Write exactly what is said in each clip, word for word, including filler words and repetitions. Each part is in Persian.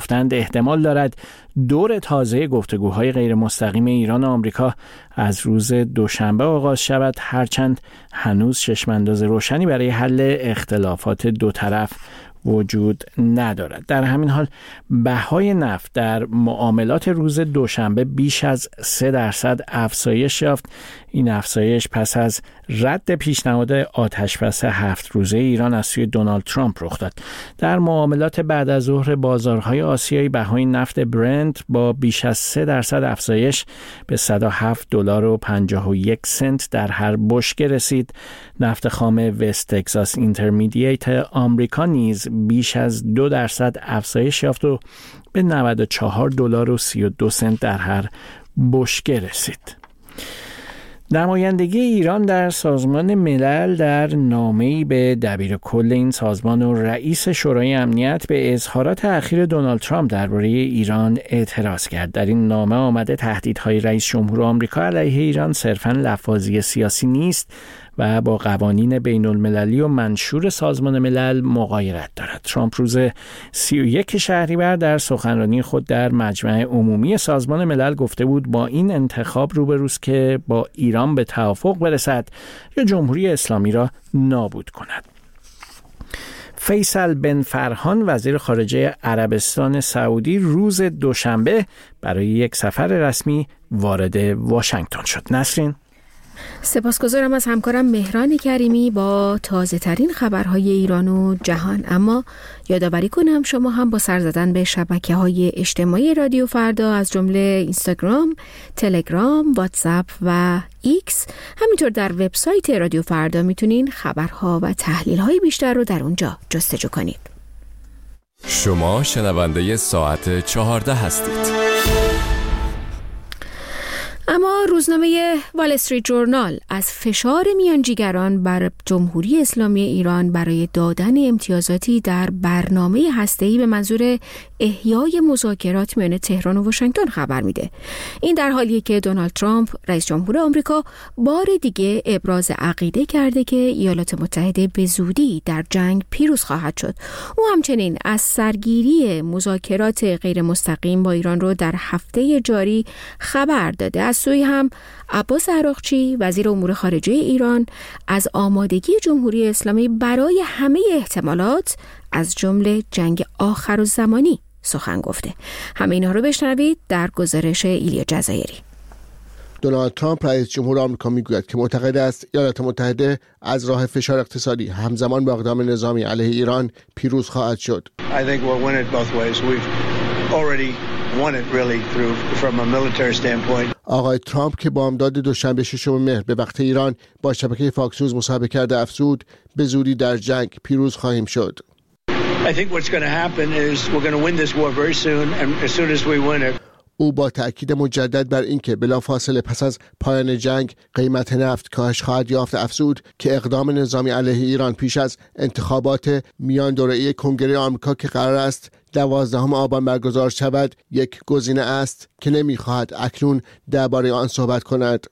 گفتند احتمال دارد دور تازه گفتگوهای غیر مستقیم ایران و آمریکا از روز دوشنبه آغاز شود، هرچند هنوز چشمانداز روشنی برای حل اختلافات دو طرف وجود ندارد. در همین حال بهای نفت در معاملات روز دوشنبه بیش از سه درصد افزایش یافت. این افزایش پس از رد پیشنهاد آتشبس هفت روزه ایران از سوی دونالد ترامپ رخ داد. در معاملات بعد از ظهر بازارهای آسیایی بهای نفت برنت با بیش از سه درصد افزایش به صد و هفت دلار و پنجاه و یک سنت در هر بشکه رسید. نفت خام وست تگزاس اینترمدییت آمریکا نیز بیش از دو درصد افزایش یافت و به نود و چهار دلار و سی و دو سنت در هر بشکه رسید. نمایندگی ایران در سازمان ملل در نامه‌ای به دبیر کل این سازمان و رئیس شورای امنیت به اظهارات اخیر دونالد ترامپ درباره ایران اعتراض کرد. در این نامه آمده تهدیدهای رئیس جمهور آمریکا علیه ایران صرفاً لفاظی سیاسی نیست و با قوانین بین المللی و منشور سازمان ملل مغایرت دارد. ترامپ روز سی و یک شهریور در سخنرانی خود در مجمع عمومی سازمان ملل گفته بود با این انتخاب روبروست که با ایران به توافق برسد یا جمهوری اسلامی را نابود کند. فیصل بن فرحان وزیر خارجه عربستان سعودی روز دوشنبه برای یک سفر رسمی وارد واشنگتن شد. نسرین؟ سپاسگزارم از همکارم مهران کریمی با تازه ترین خبرهای ایران و جهان. اما یادآوری کنم شما هم با سر زدن به شبکه‌های اجتماعی رادیو فردا از جمله اینستاگرام، تلگرام، واتساپ و ایکس، همینطور در وبسایت رادیو فردا میتونین خبرها و تحلیل‌های بیشتر رو در اونجا جستجو کنید. شما شنونده ساعت چهارده هستید. اما روزنامه وال استریت جورنال از فشار میانجیگران بر جمهوری اسلامی ایران برای دادن امتیازاتی در برنامه هسته‌ای به منظور احیای مذاکرات میان تهران و واشنگتن خبر میده. این در حالیه که دونالد ترامپ رئیس جمهور آمریکا بار دیگه ابراز عقیده کرده که ایالات متحده به زودی در جنگ پیروز خواهد شد. او همچنین از سرگیری مذاکرات غیر مستقیم با ایران رو در هفته جاری خبر داده. از سوی هم عباس عراقچی وزیر امور خارجه ایران از آمادگی جمهوری اسلامی برای همه احتمالات از جمله جنگ آخرالزمانی سخن گفته. همه اینها رو بشنوید در گزارش ایلیا جزایری. دونالد ترامپ رئیس جمهور آمریکا میگوید که معتقد است ایالات متحده از راه فشار اقتصادی همزمان با اقدام نظامی علیه ایران پیروز خواهد شد. I think we'll win it both ways. We've already won it really through from a military standpoint. آقای ترامپ که بامداد دوشنبه ششم مهر به وقت ایران با شبکه فاکس نیوز مصاحبه کرده افزود به زودی در جنگ پیروز خواهیم شد. I think what's going to happen is we're going to win this war very soon and as soon as we win it. او با تأکید مجدد بر اینکه بلافاصله پس از پایان جنگ قیمت نفت کاهش خواهد یافت افزود که اقدام نظامی علیه ایران پیش از انتخابات میان دوره‌ای کنگره آمریکا که قرار است دوازدهم آبان برگزار شود یک گزینه است که نمی‌خواهد اکنون درباره آن صحبت کند.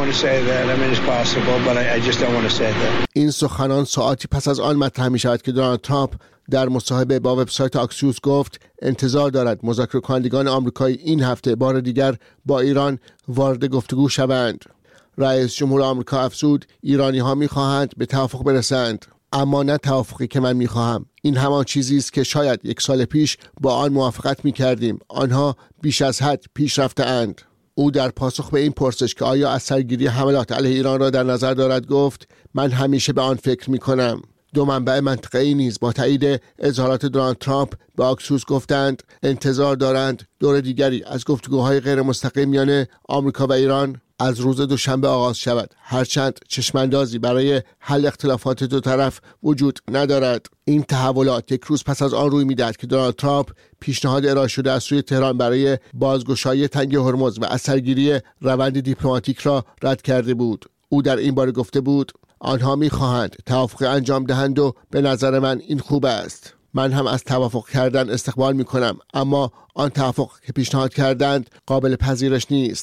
این سخنان ساعتی پس از آن مطرح می‌شود که دونالد ترامپ در مصاحبه با وبسایت آکسیوس گفت انتظار دارد مذاکره کنندگان آمریکایی این هفته بار دیگر با ایران وارد گفتگو شوند. رئیس جمهور آمریکا افزود ایرانی‌ها می‌خواهند به توافق برسند، اما نه توافقی که من می‌خواهم. این همان چیزی است که شاید یک سال پیش با آن موافقت می‌کردیم. آنها بیش از حد پیش رفته‌اند. او در پاسخ به این پرسش که آیا از سرگیری حملات علیه ایران را در نظر دارد گفت من همیشه به آن فکر می‌کنم. دو منبع منطقه‌ای نیز با تایید اظهارات دونالد ترامپ به آکسیوس گفتند انتظار دارند دور دیگری از گفتگوهای غیر مستقیم میان آمریکا و ایران از روز دوشنبه آغاز شود، هرچند چشماندازی برای حل اختلافات دو طرف وجود ندارد. این تحولات یک روز پس از آن روی می‌دهد که دونالد ترامپ پیشنهاد ارائه شده از سوی تهران برای بازگشایی تنگ هرمز و اثرگیری روند دیپلماتیک را رد کرده بود. او در این باره گفته بود آنها می‌خواهند توافق انجام دهند و به نظر من این خوب است. من هم از توافق کردن استقبال می‌کنم، اما آن توافق که پیشنهاد کردند قابل پذیرش نیست.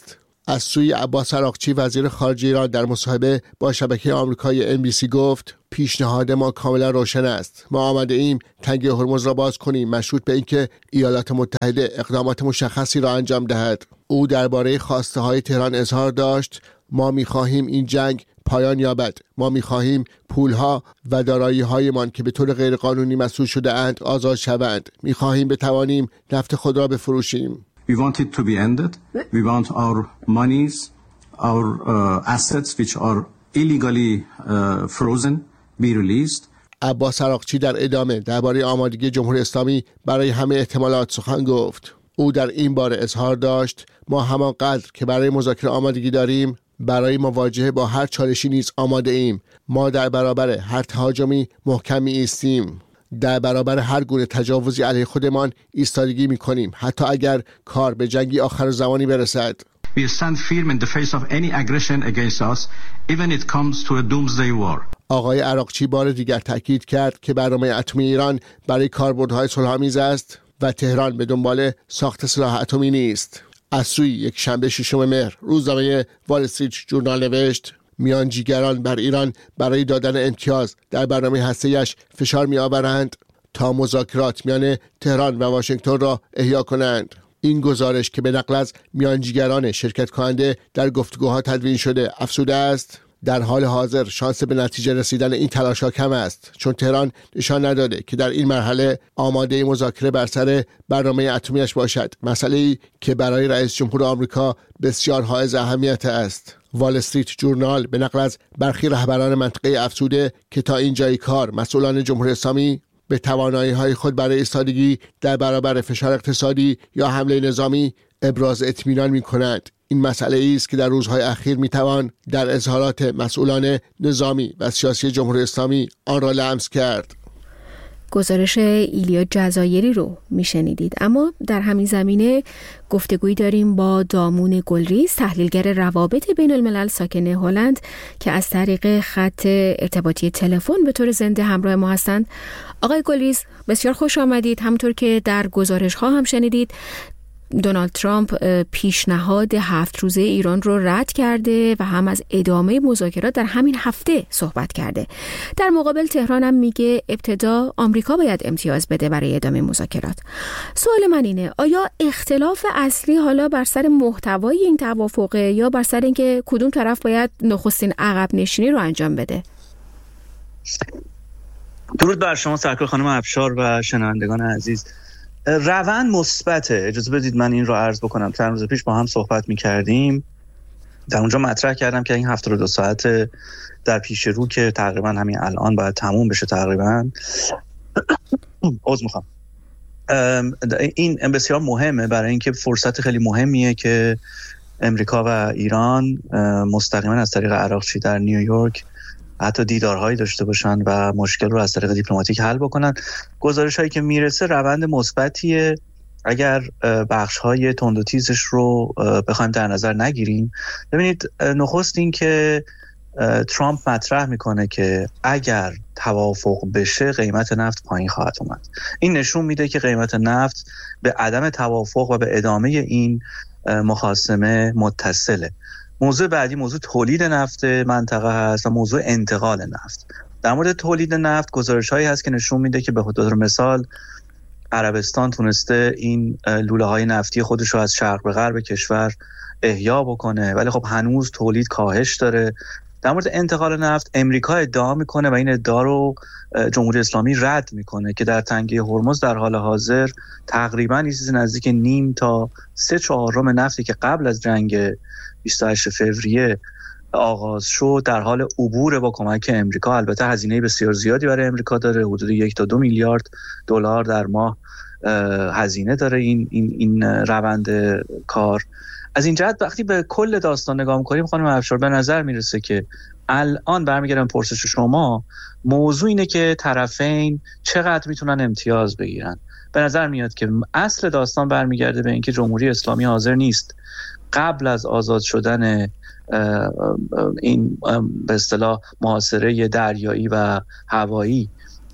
از سوی عباس عراقچی وزیر خارجه ایران در مصاحبه با شبکه آمریکایی ام بی سی گفت پیشنهاد ما کاملا روشن است. ما آمده ایم تنگه هرمز را باز کنیم مشروط به اینکه ایالات متحده اقدامات مشخصی را انجام دهد. او درباره خواسته های تهران اظهار داشت ما می‌خواهیم این جنگ پایان یابد. ما می‌خواهیم پولها و دارایی‌هایمان که به طور غیرقانونی مسئول شده اند آزاد شوند. می‌خواهیم بتوانیم نفت خود را بفروشیم. We want it to be ended. We want our monies, our uh, assets which are illegally uh, frozen be released. عباس عراقچی در ادامه درباره آمادگی جمهوری اسلامی برای همه احتمالات سخن گفت. او در این باره اظهار داشت ما همانقدر که برای مذاکره آمادگی داریم برای مواجهه با هر چالشی نیز آماده ایم. ما در برابر هر تهاجمی محکم ایستیم. در برابر هر گونه تجاوزی علیه خودمان ایستادگی می‌کنیم حتی اگر کار به جنگی آخر زمانی برسد. We stand firm in the face of any aggression against us even it comes to a doomsday war. آقای عراقچی بار دیگر تاکید کرد که برنامه اتمی ایران برای کاربردهای صلح‌آمیز است و تهران به دنبال ساخت سلاح اتمی نیست. از سوی یک شنبه ششم مهر روزنامه وال استریت ژورنال نوشت میانجیگران بر ایران برای دادن امتیاز در برنامه هسته‌ایش فشار می‌آورند تا مذاکرات میان تهران و واشنگتن را احیا کنند. این گزارش که به نقل از میانجیگران شرکت کننده در گفتگوها تدوین شده افزوده است در حال حاضر شانس به نتیجه رسیدن این تلاش‌ها کم است چون تهران نشان نداده که در این مرحله آماده مذاکره بر سر برنامه اتمیش باشد، مسئله‌ای که برای رئیس جمهور آمریکا بسیار حائز اهمیت است. وال استریت ژورنال به نقل از برخی رهبران منطقه افزوده که تا اینجای کار مسئولان جمهوری اسلامی به توانایی‌های خود برای ایستادگی در برابر فشار اقتصادی یا حمله نظامی ابراز اطمینان می‌کنند. این مسئله است که در روزهای اخیر میتوان در اظهارات مسئولان نظامی و سیاسی جمهوری اسلامی آن را لمس کرد. گزارش ایلیا جزایری رو میشنیدید. اما در همین زمینه گفتگویی داریم با دامون گلریز، تحلیلگر روابط بین الملل ساکن هلند که از طریق خط ارتباطی تلفن به طور زنده همراه ما هستند. آقای گلریز بسیار خوش آمدید. همونطور که در گزارش ها هم شنیدید دونالد ترامپ پیشنهاد هفت روزه ایران رو رد کرده و هم از ادامه مذاکرات در همین هفته صحبت کرده. در مقابل تهران هم میگه ابتدا آمریکا باید امتیاز بده برای ادامه مذاکرات. سوال من اینه آیا اختلاف اصلی حالا بر سر محتوای این توافقه یا بر سر اینکه کدوم طرف باید نخستین عقب نشینی رو انجام بده؟ درود بر شما سرکار خانم افشار و شنوندگان عزیز. روند مثبته. اجازه بدید من این رو عرض بکنم. چند روز پیش با هم صحبت می‌کردیم، در اونجا مطرح کردم که این هفتاد و دو ساعت در پیش رو که تقریبا همین الان باید تموم بشه تقریبا عذر میخوام این بسیار مهمه برای اینکه فرصت خیلی مهمیه که امریکا و ایران مستقیما از طریق عراقچی در نیویورک حتی دیدارهایی داشته باشن و مشکل رو از طریق دیپلماتیک حل بکنن. گزارش هایی که میرسه روند مثبتیه. اگر بخش های تند و تیزش رو بخوایم در نظر نگیریم، ببینید نخست این که ترامپ مطرح میکنه که اگر توافق بشه قیمت نفت پایین خواهد اومد. این نشون میده که قیمت نفت به عدم توافق و به ادامه این مخاصمه متصله. موضوع بعدی موضوع تولید نفت منطقه هست و موضوع انتقال نفت. در مورد تولید نفت گزارش‌هایی هست که نشون میده که به طور مثال عربستان تونسته این لوله‌های نفتی خودش رو از شرق به غرب کشور احیا بکنه، ولی خب هنوز تولید کاهش داره. در مورد انتقال نفت امریکا ادعا میکنه و این ادعا رو جمهوری اسلامی رد میکنه که در تنگه هرمز در حال حاضر تقریبا چیزی نزدیک نیم تا سه چهارم نفتی که قبل از جنگ بیست و هشتم فوریه آغاز شد در حال عبور با کمک امریکا. البته هزینه بسیار زیادی برای امریکا داره، حدود یک تا دو میلیارد دلار در ماه هزینه داره این این این روند کار. از این جهت وقتی به کل داستان نگاه می‌کنیم خانم افشار به نظر میرسه که الان برمیگردم پرسش شما، موضوع اینه که طرفین چقدر میتونن امتیاز بگیرن. به نظر میاد که اصل داستان برمیگرده به اینکه جمهوری اسلامی حاضر نیست قبل از آزاد شدن این به اصطلاح محاصره دریایی و هوایی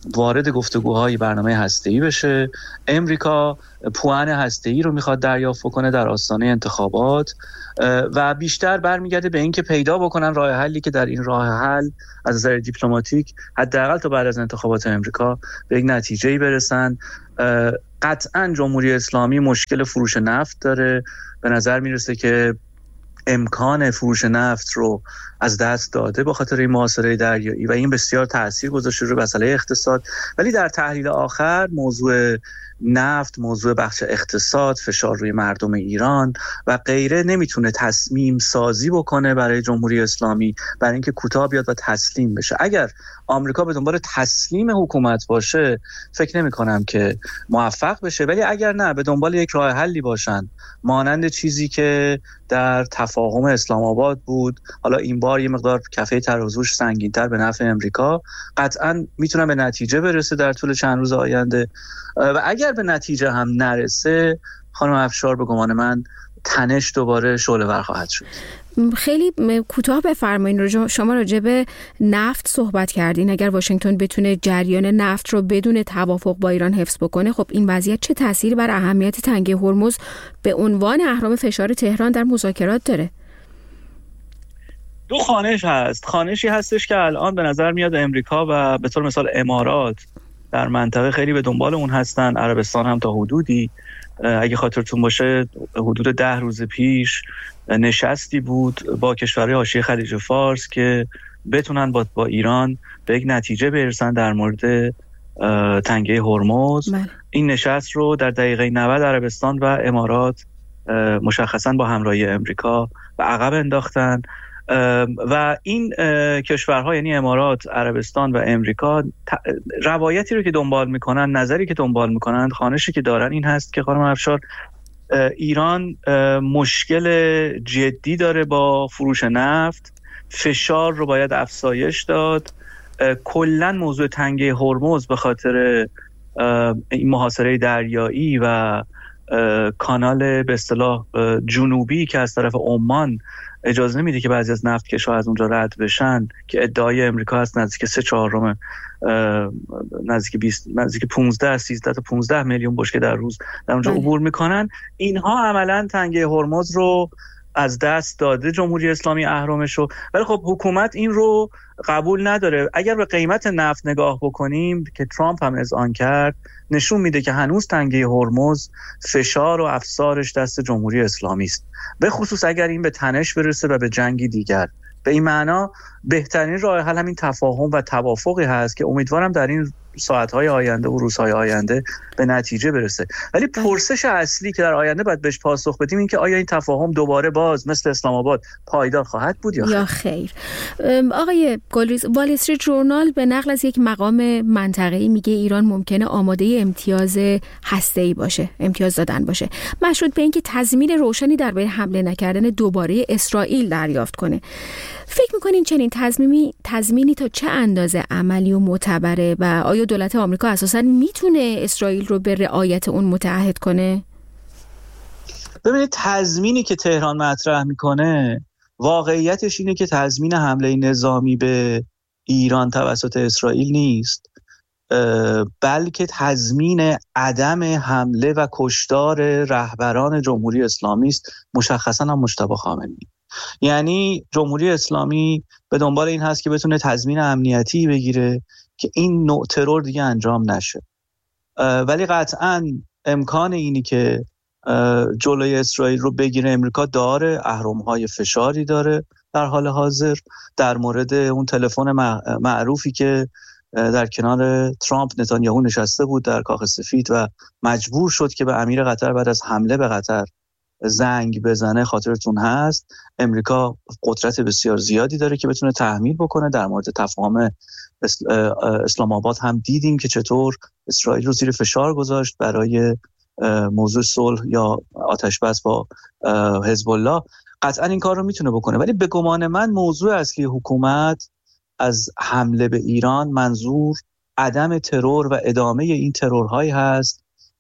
وارد گفتگوهای برنامه هسته‌ای بشه. امریکا پوان هسته‌ای رو میخواد دریافت بکنه در آستانه انتخابات و بیشتر برمیگرده به این که پیدا بکنن راه حلی که در این راه حل از نظر دیپلماتیک حداقل تا بعد از انتخابات امریکا به یک نتیجه‌ای برسن. قطعاً جمهوری اسلامی مشکل فروش نفت داره. به نظر میرسه که امکان فروش نفت رو از دست داده به خاطر این محاصره دریایی و این بسیار تأثیر گذاشته روی مسئله اقتصاد. ولی در تحلیل آخر موضوع نفت، موضوع بخش اقتصاد، فشار روی مردم ایران و غیره نمیتونه تصمیم سازی بکنه برای جمهوری اسلامی برای اینکه کوتاه بیاد و تسلیم بشه. اگر آمریکا به دنبال تسلیم حکومت باشه فکر نمی کنم که موفق بشه، ولی اگر نه به دنبال یک راه حلی باشن مانند چیزی که در تفاهم اسلام آباد بود، حالا این بار یه مقدار کفه ترازوش سنگین‌تر به نفع امریکا، قطعاً میتونن به نتیجه برسه در طول چند روز آینده. و اگر به نتیجه هم نرسه خانم افشار به گمان من تنش دوباره شعله‌ور خواهد شد. خیلی کوتاه بفرمایید، شما راجع به نفت صحبت کردین. اگر واشنگتن بتونه جریان نفت رو بدون توافق با ایران حفظ بکنه، خب این وضعیت چه تأثیری بر اهمیت تنگه هرمز به عنوان اهرم فشار تهران در مذاکرات داره؟ دو خوانش هست. خوانشی هستش که الان به نظر میاد امریکا و به طور مثال امارات در منطقه خیلی به دنبال اون هستن، عربستان هم تا حدودی. اگه خاطرتون باشه حدود ده روز پیش نشستی بود با کشورهای حاشیه خلیج فارس که بتونن با, با ایران به یک نتیجه برسن در مورد تنگه هرمز. این نشست رو در دقیقه نود عربستان و امارات مشخصا با همراهی امریکا به عقب انداختن و این کشورها یعنی امارات، عربستان و امریکا روایتی رو که دنبال میکنن، نظری که دنبال میکنن، خوانشی که دارن این هست که خانم افشار ایران مشکل جدی داره با فروش نفت، فشار رو باید افزایش داد. کلن موضوع تنگه هرمز به خاطر این محاصره دریایی و کانال به اصطلاح جنوبی که از طرف عمان اجازه نمیده که بعضی از نفتکش‌ها از اونجا رد بشن، که ادعای امریکا هست نزدیک سه چهارم نزدیک بیست نزدیک پانزده سیزده تا پانزده میلیون بشکه در روز در اونجا عبور میکنن. اینها عملاً تنگه هرمز رو از دست داده جمهوری اسلامی اهرمش رو، ولی خب حکومت این رو قبول نداره. اگر به قیمت نفت نگاه بکنیم که ترامپ هم اذعان کرد، نشون میده که هنوز تنگه هرمز فشار و افسارش دست جمهوری اسلامی است، به خصوص اگر این به تنش برسه و به جنگی دیگر. به این معنا بهترین راه حل همین تفاهم و توافقی هست که امیدوارم در این ساعت‌های آینده و روزهای آینده به نتیجه برسه. ولی پرسش اصلی که در آینده باید بهش پاسخ بدیم این که آیا این تفاهم دوباره باز مثل اسلام آباد پایدار خواهد بود یا خیر؟ یا خیر. آقای گلریز، وال استریت ژورنال به نقل از یک مقام منطقه‌ای میگه ایران ممکنه آماده امتیاز هسته‌ای باشه، امتیاز دادن باشه، مشروط به اینکه تضمین روشنی درباره حمله نکردن دوباره اسرائیل دریافت کنه. فکر می‌کنین چنین تضمینی تضمینی تا چه اندازه عملی و معتبره و آیا دولت آمریکا اساساً میتونه اسرائیل رو به رعایت اون متعهد کنه؟ ببینید، تضمینی که تهران مطرح میکنه واقعیتش اینه که تضمین حمله نظامی به ایران توسط اسرائیل نیست، بلکه تضمین عدم حمله و کشتار رهبران جمهوری اسلامی است، مشخصاً هم مجتبی خامنه‌ای. یعنی جمهوری اسلامی به دنبال این هست که بتونه تضمین امنیتی بگیره که این نوع ترور دیگه انجام نشه. ولی قطعاً امکان اینی که جلوی اسرائیل رو بگیره امریکا داره، اهرم‌های فشاری داره در حال حاضر. در مورد اون تلفن معروفی که در کنار ترامپ نتانیاهو نشسته بود در کاخ سفید و مجبور شد که به امیر قطر بعد از حمله به قطر زنگ بزنه، خاطرتون هست. امریکا قدرت بسیار زیادی داره که بتونه تحمیل بکنه. در مورد تفاهم اسلام آباد هم دیدیم که چطور اسرائیل رو زیر فشار گذاشت برای موضوع صلح یا آتش بس با حزب الله. قطعا این کار رو میتونه بکنه، ولی به گمان من موضوع اصلی حکومت از حمله به ایران منظور عدم ترور و ادامه این ترورهایی هست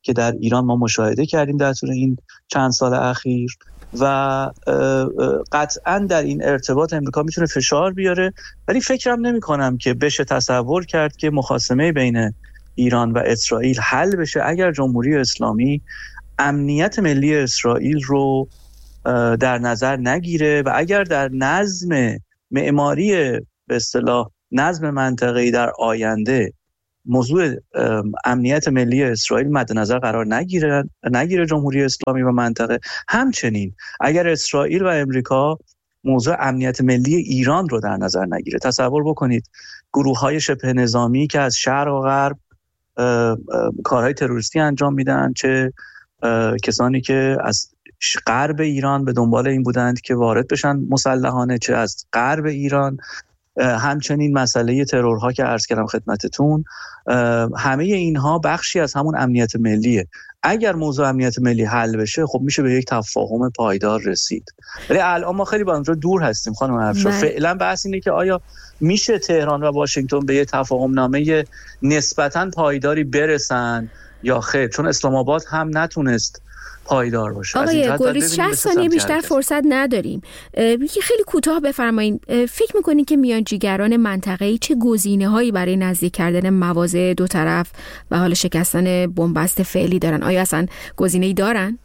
که در ایران ما مشاهده کردیم در طول این چند سال اخیر و قطعا در این ارتباط امریکا میتونه فشار بیاره، ولی فکرم نمی کنم که بشه تصور کرد که مخاصمه بین ایران و اسرائیل حل بشه اگر جمهوری اسلامی امنیت ملی اسرائیل رو در نظر نگیره و اگر در نظم معماری به اصطلاح نظم منطقه‌ای در آینده موضوع امنیت ملی اسرائیل مد نظر قرار نگیره نگیره جمهوری اسلامی و منطقه. همچنین اگر اسرائیل و امریکا موضوع امنیت ملی ایران رو در نظر نگیره، تصور بکنید گروه‌های شبه نظامی که از شرق و غرب کارهای تروریستی انجام میدن، چه کسانی که از غرب ایران به دنبال این بودند که وارد بشن مسلحانه، چه از غرب ایران، همچنین مسئله ترورها که عرض کردم خدمتتون، همه اینها بخشی از همون امنیت ملیه. اگر موضوع امنیت ملی حل بشه خب میشه به یک تفاهم پایدار رسید، ولی الان ما خیلی با اونجا دور هستیم خانم افشار. فعلا بحث اینه که آیا میشه تهران و واشنگتن به یک تفاهم نامه نسبتاً پایداری برسن یا خیر، چون اسلام آباد هم نتونست پایدار باشه. آقای گوریز شصت ثانیه بیشتر فرصت نداریم، یکی خیلی کوتاه بفرمایید. فکر میکنید که میانجیگران منطقه‌ای چه گزینه‌هایی برای نزدیک کردن مواضع دو طرف و حال شکستن بنبست فعلی دارن؟ آیا اصلا گزینه‌ای دارن؟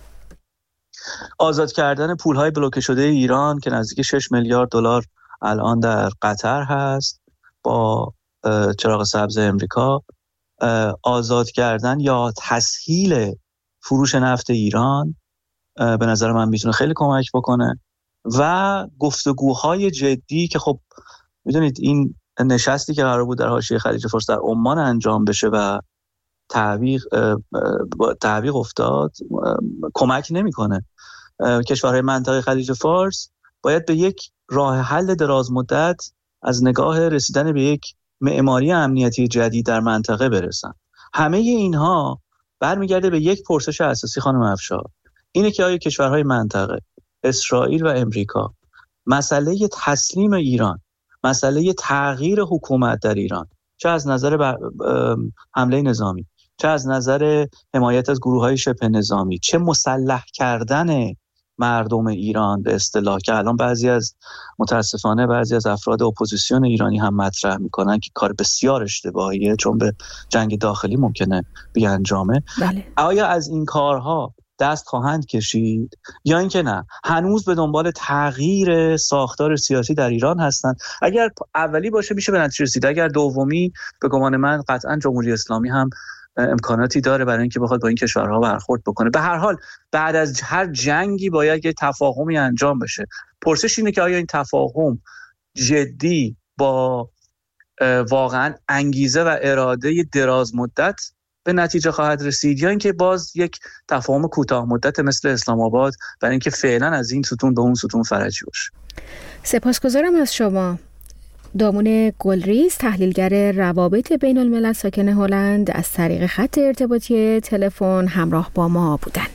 آزاد کردن پول‌های بلوکه شده ایران که نزدیک شش میلیارد دلار الان در قطر هست با چراغ سبز امریکا، آزاد کردن یا تسهیل فروش نفت ایران به نظر من میتونه خیلی کمک بکنه و گفتگوهای جدی که خب میدونید این نشستی که قرار بود در حاشیه خلیج فارس در عمان انجام بشه و تعویق تعویق افتاد کمک نمیکنه. کشورهای منطقه خلیج فارس باید به یک راه حل دراز مدت از نگاه رسیدن به یک معماری امنیتی جدید در منطقه برسن. همه اینها برمیگرده به یک پرسش اساسی خانم افشار، اینه که آیا کشورهای منطقه اسرائیل و امریکا مسئله تسلیم ایران، مسئله تغییر حکومت در ایران، چه از نظر حمله نظامی، چه از نظر حمایت از گروه‌های شبه نظامی، چه مسلح کردن مردم ایران به اصطلاح که الان بعضی از متاسفانه بعضی از افراد اپوزیسیون ایرانی هم مطرح میکنن که کار بسیار اشتباهیه چون به جنگ داخلی ممکنه بیانجامه. بله. آیا از این کارها دست خواهند کشید یا اینکه نه هنوز به دنبال تغییر ساختار سیاسی در ایران هستند؟ اگر اولی باشه میشه به نتیجه رسید، اگر دومی به گمان من قطعا جمهوری اسلامی هم امکاناتی داره برای اینکه بخواد با این کشورها برخورد بکنه. به هر حال بعد از هر جنگی باید یه تفاهمی انجام بشه. پرسش اینه که آیا این تفاهم جدی با واقعا انگیزه و اراده دراز مدت به نتیجه خواهد رسید یا اینکه باز یک تفاهم کوتاه مدت مثل اسلام آباد برای اینکه فعلا از این ستون به اون ستون فرجی باشه. سپاسگزارم از شما. دامون گلریز، تحلیلگر روابط بین الملل ساکن هلند، از طریق خط ارتباطی تلفن همراه با ما بودند.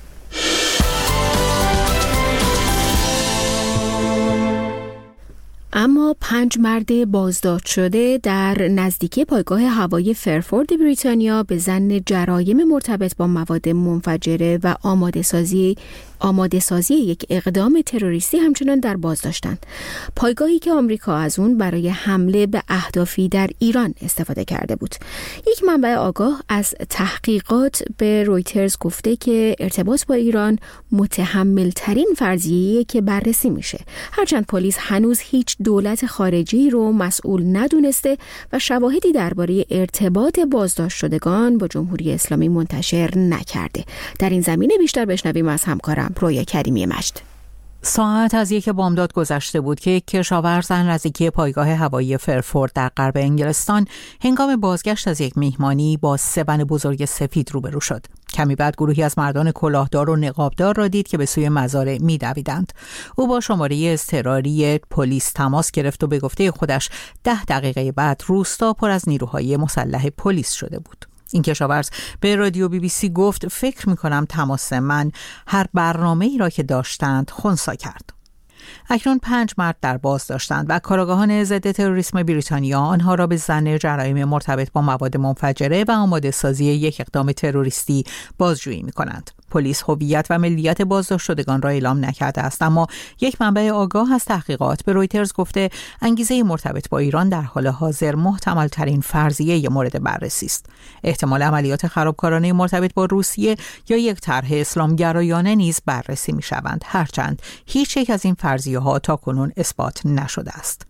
اما پنج مرد بازداشت شده در نزدیکی پایگاه هوایی فرفورد بریتانیا به ظن جرایم مرتبط با مواد منفجره و آماده سازی آماده سازی یک اقدام تروریستی همچنان در بازداشتند. پایگاهی که آمریکا از اون برای حمله به اهدافی در ایران استفاده کرده بود. یک منبع آگاه از تحقیقات به رویترز گفته که ارتباط با ایران متحمل ترین فرضیه‌ایه که بررسی میشه. هرچند پلیس هنوز هیچ دولت خارجی رو مسئول ندونسته و شواهدی درباره ارتباط بازداشت شدگان با جمهوری اسلامی منتشر نکرده. در این زمینه بیشتر بشنویم از همکارم رویا کریمی مجد. ساعت از یک بامداد گذشته بود که یک کشاورز در نزدیکی پایگاه هوایی فرفورد در غرب انگلستان هنگام بازگشت از یک میهمانی با سه بن بزرگ سفید روبرو شد. کمی بعد گروهی از مردان کلاهدار و نقابدار را دید که به سوی مزارع می‌دویدند. او با شماره اضطراری پلیس تماس گرفت و به گفته خودش ده دقیقه بعد روستا پر از نیروهای مسلح پلیس شده بود. این کشاورز به رادیو بی بی سی گفت فکر می‌کنم تماس من هر برنامه‌ای را که داشتند خنثی کرد. اکنون پنج مرد در بازداشتند و کارآگاهان ضد تروریسم بریتانیا آنها را به ظن جرایم مرتبط با مواد منفجره و آماده سازی یک اقدام تروریستی بازجویی می‌کنند. پلیس هویت و ملیت بازداشت شدگان را اعلام نکرده است، اما یک منبع آگاه از تحقیقات به رویترز گفته انگیزه مرتبط با ایران در حال حاضر محتمل ترین فرضیه مورد بررسی است. احتمال عملیات خرابکارانه مرتبط با روسیه یا یک طرح اسلامگرایانه نیز بررسی می شوند، هرچند هیچ یک از این فرضیه ها تا کنون اثبات نشده است.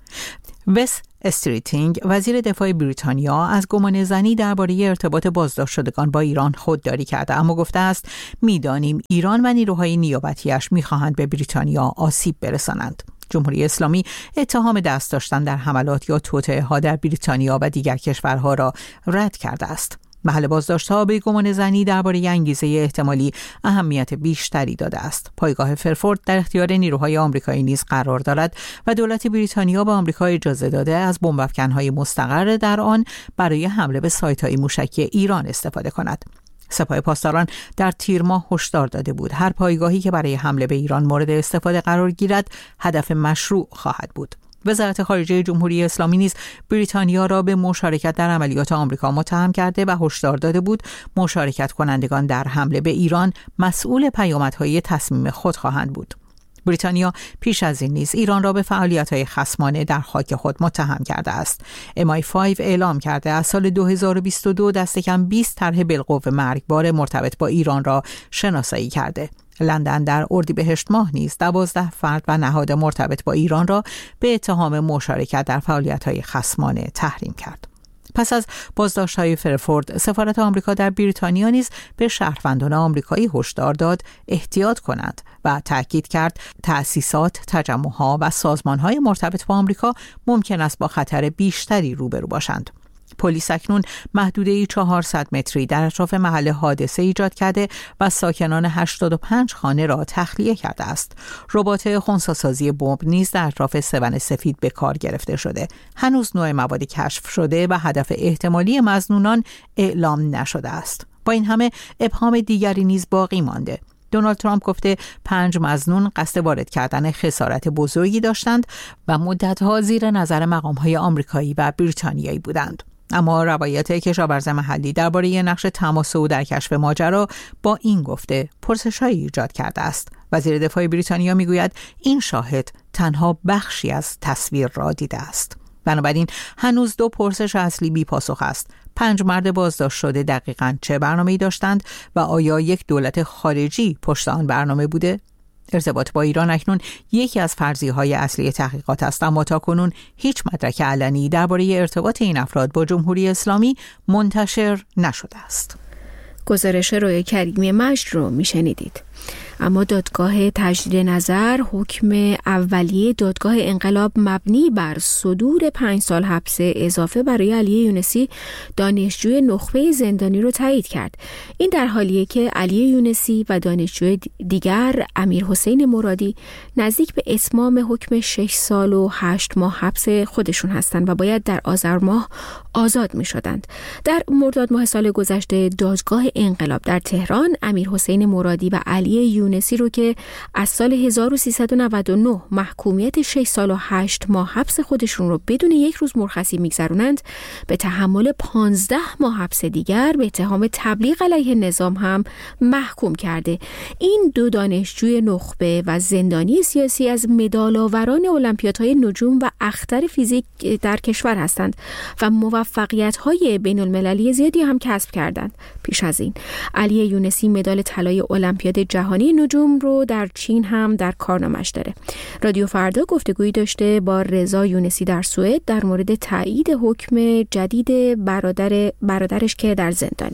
وس استریتینگ وزیر دفاع بریتانیا از گمان زنی درباره ارتباط بازداشت شدگان با ایران خودداری کرده، اما گفته است میدانیم ایران و نیروهای نیابتیش میخواهند به بریتانیا آسیب برسانند. جمهوری اسلامی اتهام دست داشتن در حملات یا توطئه‌ها در بریتانیا و دیگر کشورها را رد کرده است. محل بازداشت‌ها به گمان زنی درباره انگیزه احتمالی اهمیت بیشتری داده است. پایگاه فرفورد در اختیار نیروهای آمریکایی نیز قرار دارد و دولت بریتانیا به آمریکا اجازه داده از بمب‌افکن‌های مستقر در آن برای حمله به سایت‌های موشکی ایران استفاده کند. سپاه پاسداران در تیر ماه هشدار داده بود هر پایگاهی که برای حمله به ایران مورد استفاده قرار گیرد هدف مشروع خواهد بود. وزارت خارجه جمهوری اسلامی نیز بریتانیا را به مشارکت در عملیات آمریکا متهم کرده و هشدار داده بود مشارکت کنندگان در حمله به ایران مسئول پیامدهای تصمیم خود خواهند بود. بریتانیا پیش از این نیز ایران را به فعالیت‌های خصمانه در خاک خود متهم کرده است. ام آی پنج اعلام کرده از سال دو هزار و بیست و دو دست کم بیست طرح بالقوه مرگبار مرتبط با ایران را شناسایی کرده. لندن در اردیبهشت ماه نیز دوازده فرد و نهاد مرتبط با ایران را به اتهام مشارکت در فعالیت‌های خصمانه تحریم کرد. پس از بازداشت‌های فرفورد، سفارت آمریکا در بریتانیا نیز به شهروندان آمریکایی هشدار داد احتیاط کنند و تأکید کرد تأسیسات، تجمع‌ها و سازمان‌های مرتبط با آمریکا ممکن است با خطر بیشتری روبرو باشند. پلیس اکنون محدوده چهارصد متری در اطراف محل حادثه ایجاد کرده و ساکنان هشتاد و پنج خانه را تخلیه کرده است. ربات خنثی‌سازی بمب نیز در اطراف سون سفید به کار گرفته شده. هنوز نوع مواد کشف شده و هدف احتمالی مظنونان اعلام نشده است. با این همه ابهام دیگری نیز باقی مانده. دونالد ترامپ گفته پنج مظنون قصد وارد کردن خسارت بزرگی داشتند و مدت‌ها زیر نظر مقام‌های آمریکایی و بریتانیایی بودند. اما روایت کشاورز محلی درباره نقش تماس او در کشف ماجرا با این گفته پرسش‌هایی ایجاد کرده است. وزیر دفاع بریتانیا میگوید این شاهد تنها بخشی از تصویر را دیده است. بنابراین هنوز دو پرسش اصلی بی پاسخ است. پنج مرد بازداشت شده دقیقاً چه برنامه‌ای داشتند و آیا یک دولت خارجی پشت آن برنامه بوده؟ ارتباط با ایران اکنون یکی از فرضیه‌های اصلی تحقیقات است، اما تاکنون هیچ مدرک علنی درباره ارتباط این افراد با جمهوری اسلامی منتشر نشده است. گزارش رویا کریمی مجد رو میشنیدید. اما دادگاه تجدید نظر حکم اولیه دادگاه انقلاب مبنی بر صدور پنج سال حبس اضافه برای علی یونسی دانشجوی نخبه زندانی رو تایید کرد. این در حالیه که علی یونسی و دانشجوی دیگر امیر حسین مرادی نزدیک به اتمام حکم شش سال و هشت ماه حبس خودشون هستند و باید در آذر ماه آزاد می شدند. در مرداد ماه سال گذشته دادگاه انقلاب در تهران امیر حسین مرادی و علی یونسی رو که از سال هزار و سیصد و نود و نه محکومیت شش سال و هشت ماه حبس خودشون رو بدون یک روز مرخصی میگذرونند به تحمل پانزده ماه حبس دیگر به اتهام تبلیغ علیه نظام هم محکوم کرده. این دو دانشجوی نخبه و زندانی سیاسی از مدال‌آوران المپیادهای نجوم و اختر فیزیک در کشور هستند و موفقیت‌های بین‌المللی زیادی هم کسب کردند. پیش از این علی یونسی مدال طلای المپیاد جهانی نجوم رو در چین هم در کارنامش داره. رادیو فردا گفتگویی داشته با رضا یونسی در سوئد در مورد تایید حکم جدید برادر برادرش که در زندانه.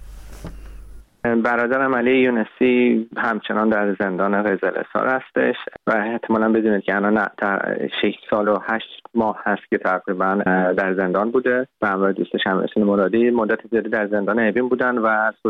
برادرم علی یونسی همچنان در زندان قزل احصار هستش و احتمالاً بدونید که الان شش سال و هشت ماه هست که تقریبا در زندان بوده و همراه دوستش امیر حسین مرادی مدت زیادی در زندان اوین بودن و از حدود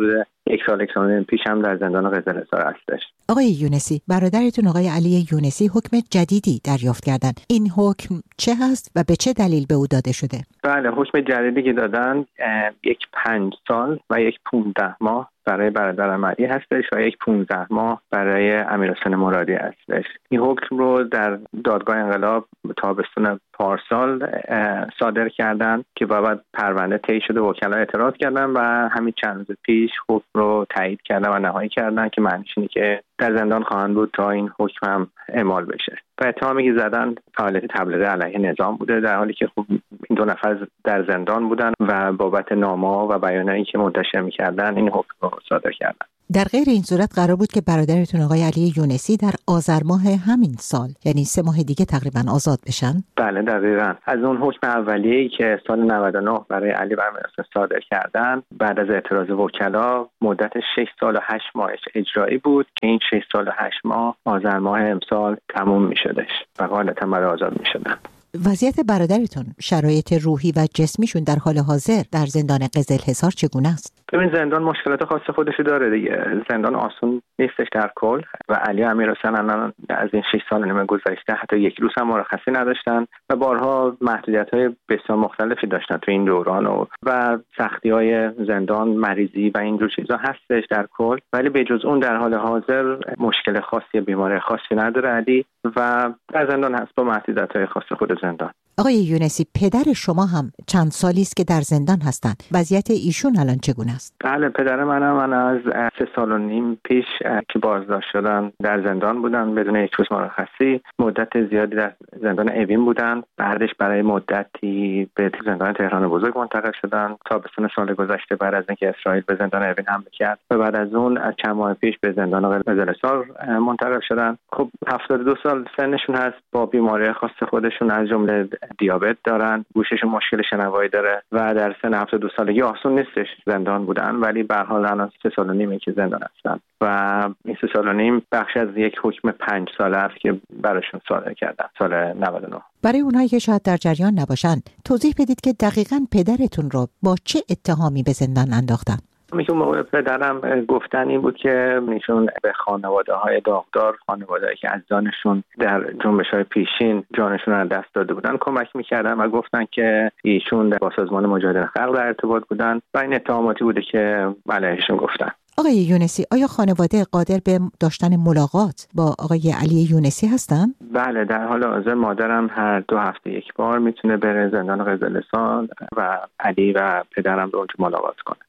یک سال یک سال پیش هم در زندان قزل‌حصار هستش. آقای یونسی، برادرتون آقای علی یونسی حکم جدیدی دریافت کردن. این حکم چه هست و به چه دلیل به او داده شده؟ بله، حکم جدیدی که دادن یک پنج سال و یک پونزده ماه برای برادرم علی هستش و یک پونزده ماه برای امیرحسین مرادی هستش. این حکم رو در دادگاه انقلاب تابستون پارسال صادر کردن که بعد پرونده طی شده، وکلا اعتراض کردن و همین چند روز پیش حکم رو تایید کردن و نهایی کردن که معنیش اینه که در زندان خواهند بود تا این حکم هم اعمال بشه. و اتهامی که زدن فعالیت تبلیغ علیه نظام بوده، در حالی که خب این دو نفر در زندان بودن و بابت نامه‌ها و بیانیه‌ای که منتشر می‌کردن این حکم رو صادر کردن. در غیر این صورت قرار بود که برادرتون آقای علی یونسی در آذر ماه همین سال، یعنی سه ماه دیگه تقریبا آزاد بشن؟ بله دقیقاً. از اون حکم اولیه‌ای که سال نود و نه برای علی و امیرحسین صادر کردن، بعد از اعتراض وکلا مدت شش سال و هشت ماهش اجرایی بود که این شش سال و هشت ماه آذر ماه امسال تموم می‌شدش و غالباً بعد آزاد می‌شدن. وضعیت برادرتون، شرایط روحی و جسمیشون در حال حاضر در زندان قزل‌حصار چگونه است؟ ببین زندان مشکلات خاص خودشو داره دیگه. زندان آسون نیستش در کل و علی امیرحسین الان از این شش سال نیمه گذشته حتی یک روز هم مرخصی نداشتن و بارها محدودیت‌های بسیار مختلفی داشتن تو این دوران و و سختی‌های زندان، مریضی و اینجور چیزا هستش در کل، ولی به جز اون در حال حاضر مشکل خاصی، بیماری خاصی نداره علی و در زندان هست با محدودیت‌های خاص خود زندان. آقای یونسی، پدر شما هم چند سالی است که در زندان هستند. وضعیت ایشون الان چگونه است؟ بله، پدر منم من از سه سال و نیم پیش که بازداشت شدن در زندان بودن بدون یک روز مرخصی. مدت زیادی در زندان اوین بودن. بعدش برای مدتی به زندان تهران بزرگ منتقل شدن. تابستون سال گذشته بعد از اینکه اسرائیل به زندان اوین حمله کرد و بعد از اون از چند ماه پیش به زندان قزل‌حصار منتقل شدن. خب هفتاد و دو سال سنشون هست، با بیماری خاص خودشون از جمله دیابت دارن، گوششون مشکل شنوایی داره و در سن هفتاد و دو سالگی آسون نیستش زندان بودن، ولی به هر حال الان سه سال و نیمه که زندان هستن و این سه سال و نیم بخش از یک حکم پنج ساله است که براشون صادر کردن سال نود و نه. برای اونایی که شاید در جریان نباشن توضیح بدید که دقیقاً پدرتون رو با چه اتهامی به زندان انداختن؟ میگم موقع پدرم گفتن این بود که ایشون به خانواده‌های داغدار، خانواده‌ای که از جانشون در جنبش‌های پیشین جانشون رو دست داده بودن کمک می‌کردن و گفتن که ایشون با سازمان مجاهدین خلق در ارتباط بودن و این اتهاماتی بوده که علیهشون گفتن. آقای یونسی، آیا خانواده قادر به داشتن ملاقات با آقای علی یونسی هستن؟ بله، در حال حاضر مادرم هر دو هفته یک بار میتونه بره زندان قزل‌حصار و علی و پدرم رو اونجا ملاقات کنه.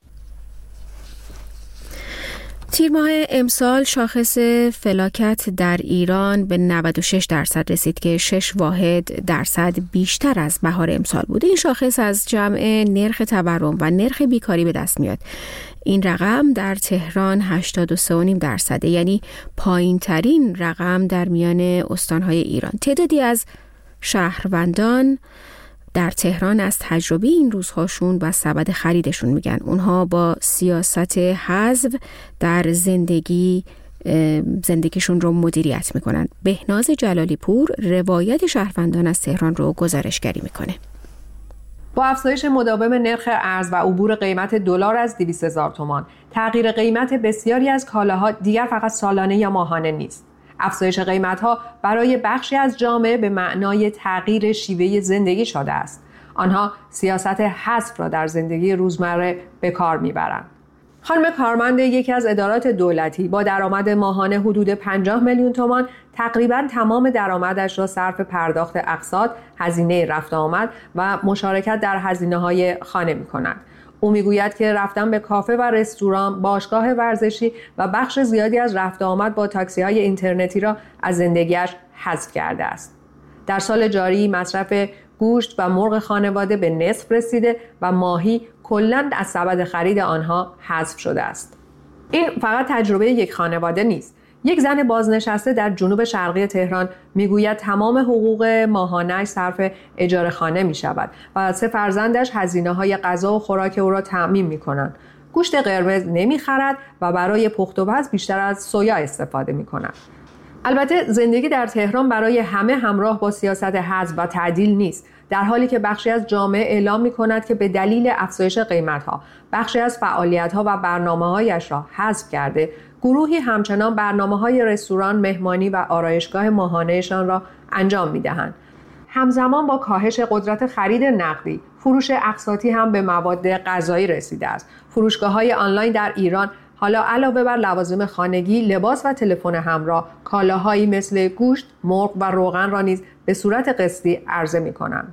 تیر ماه امسال شاخص فلاکت در ایران به نود و شش درصد رسید که شش واحد درصد بیشتر از بهار امسال بود. این شاخص از جمع نرخ تورم و نرخ بیکاری به دست میاد. این رقم در تهران هشتاد و سه و نیم درصده، یعنی پایین ترین رقم در میان استانهای ایران. تعدادی از شهروندان در تهران از تجربه این روزهاشون و سبد خریدشون میگن. اونها با سیاست حذف در زندگی زندگیشون رو مدیریت میکنن. بهناز جلالی پور روایت شهروندان از تهران رو گزارشگری میکنه. با افزایش مداوم نرخ ارز و عبور قیمت دلار از دویست هزار تومان، تغییر قیمت بسیاری از کالاها دیگر فقط سالانه یا ماهانه نیست. افزایش قیمت‌ها برای بخشی از جامعه به معنای تغییر شیوه زندگی شده است. آنها سیاست حذف را در زندگی روزمره به کار می‌برند. خانم کارمند یکی از ادارات دولتی با درآمد ماهانه حدود پنجاه میلیون تومان تقریباً تمام درآمدش را صرف پرداخت اقساط، هزینه رفت آمد و مشارکت در هزینه‌های خانه می‌کند. او میگوید که رفتن به کافه و رستوران، باشگاه ورزشی و بخش زیادی از رفت آمد با تاکسی‌های اینترنتی را از زندگیش حذف کرده است. در سال جاری مصرف گوشت و مرغ خانواده به نصف رسیده و ماهی کلاً از سبد خرید آنها حذف شده است. این فقط تجربه یک خانواده نیست. یک زن بازنشسته در جنوب شرقی تهران میگوید تمام حقوق ماهانه‌اش صرف اجاره خانه می شود و سه فرزندش هزینه‌های غذا و خوراک او را تأمین می کنند. گوشت قرمز نمی خرد و برای پخت و پز بیشتر از سویا استفاده می کند. البته زندگی در تهران برای همه همراه با سیاست حذف و تعدیل نیست، در حالی که بخشی از جامعه اعلام می‌کند که به دلیل افزایش قیمت‌ها بخشی از فعالیت‌ها و برنامه‌هایش را حذف کرده. گروهی همچنان برنامه‌های رستوران، مهمانی و آرایشگاه ماهانه‌شان را انجام می‌دهند. همزمان با کاهش قدرت خرید نقدی، فروش اقساطی هم به مواد غذایی رسیده است. فروشگاه‌های آنلاین در ایران حالا علاوه بر لوازم خانگی، لباس و تلفن همراه، کالاهایی مثل گوشت، مرغ و روغن را نیز به صورت قسطی عرضه می‌کنند.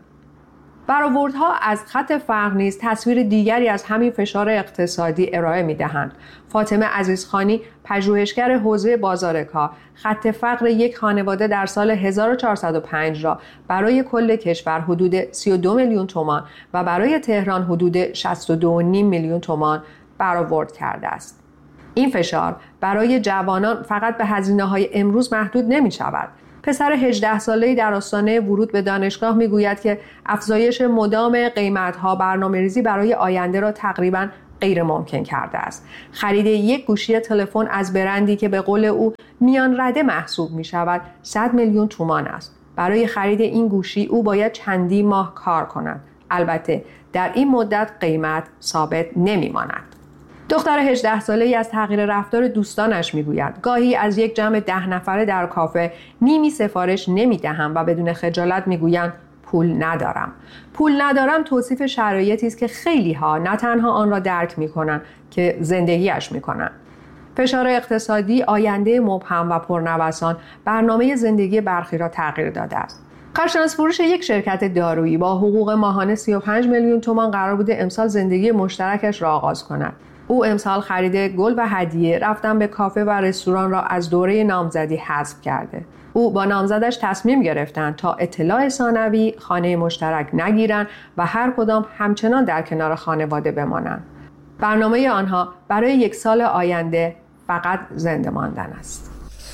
برآوردها از خط فقر نیز تصویر دیگری از همین فشار اقتصادی ارائه می‌دهند. فاطمه عزیزخانی، پژوهشگر حوزه بازار کار، خط فقر یک خانواده در سال هزار و چهارصد و پنج را برای کل کشور حدود سی و دو میلیون تومان و برای تهران حدود شصت و دو و نیم میلیون تومان برآورد کرده است. این فشار برای جوانان فقط به هزینه‌های امروز محدود نمی‌شود. پسر هجده ساله‌ای در آستانه ورود به دانشگاه میگوید که افزایش مدام قیمت‌ها برنامه‌ریزی برای آینده را تقریباً غیر ممکن کرده است. خرید یک گوشی تلفن از برندی که به قول او میان رده محسوب می‌شود صد میلیون تومان است. برای خرید این گوشی او باید چندی ماه کار کند. البته در این مدت قیمت ثابت نمی‌ماند. دختر هجده ساله‌ای از تغییر رفتار دوستانش میگوید گاهی از یک جمع ده نفره در کافه نیمی سفارش نمیدهم و بدون خجالت میگویند پول ندارم. پول ندارم توصیف شرایطی است که خیلی ها نه تنها آن را درک میکنند که زندگیش میکنند. فشار اقتصادی، آینده مبهم و پرنوسان برنامه زندگی برخی را تغییر داده است. کارشناس فروش یک شرکت دارویی با حقوق ماهانه سی و پنج میلیون تومان قرار بوده امسال زندگی مشترکش را آغاز کند. او امسال خرید گل و هدیه، رفتن به کافه و رستوران را از دوره نامزدی حذف کرده. او با نامزدش تصمیم گرفتند تا اطلاع ثانوی خانه مشترک نگیرند و هر کدام همچنان در کنار خانواده بمانند. برنامه آنها برای یک سال آینده فقط زنده ماندن است.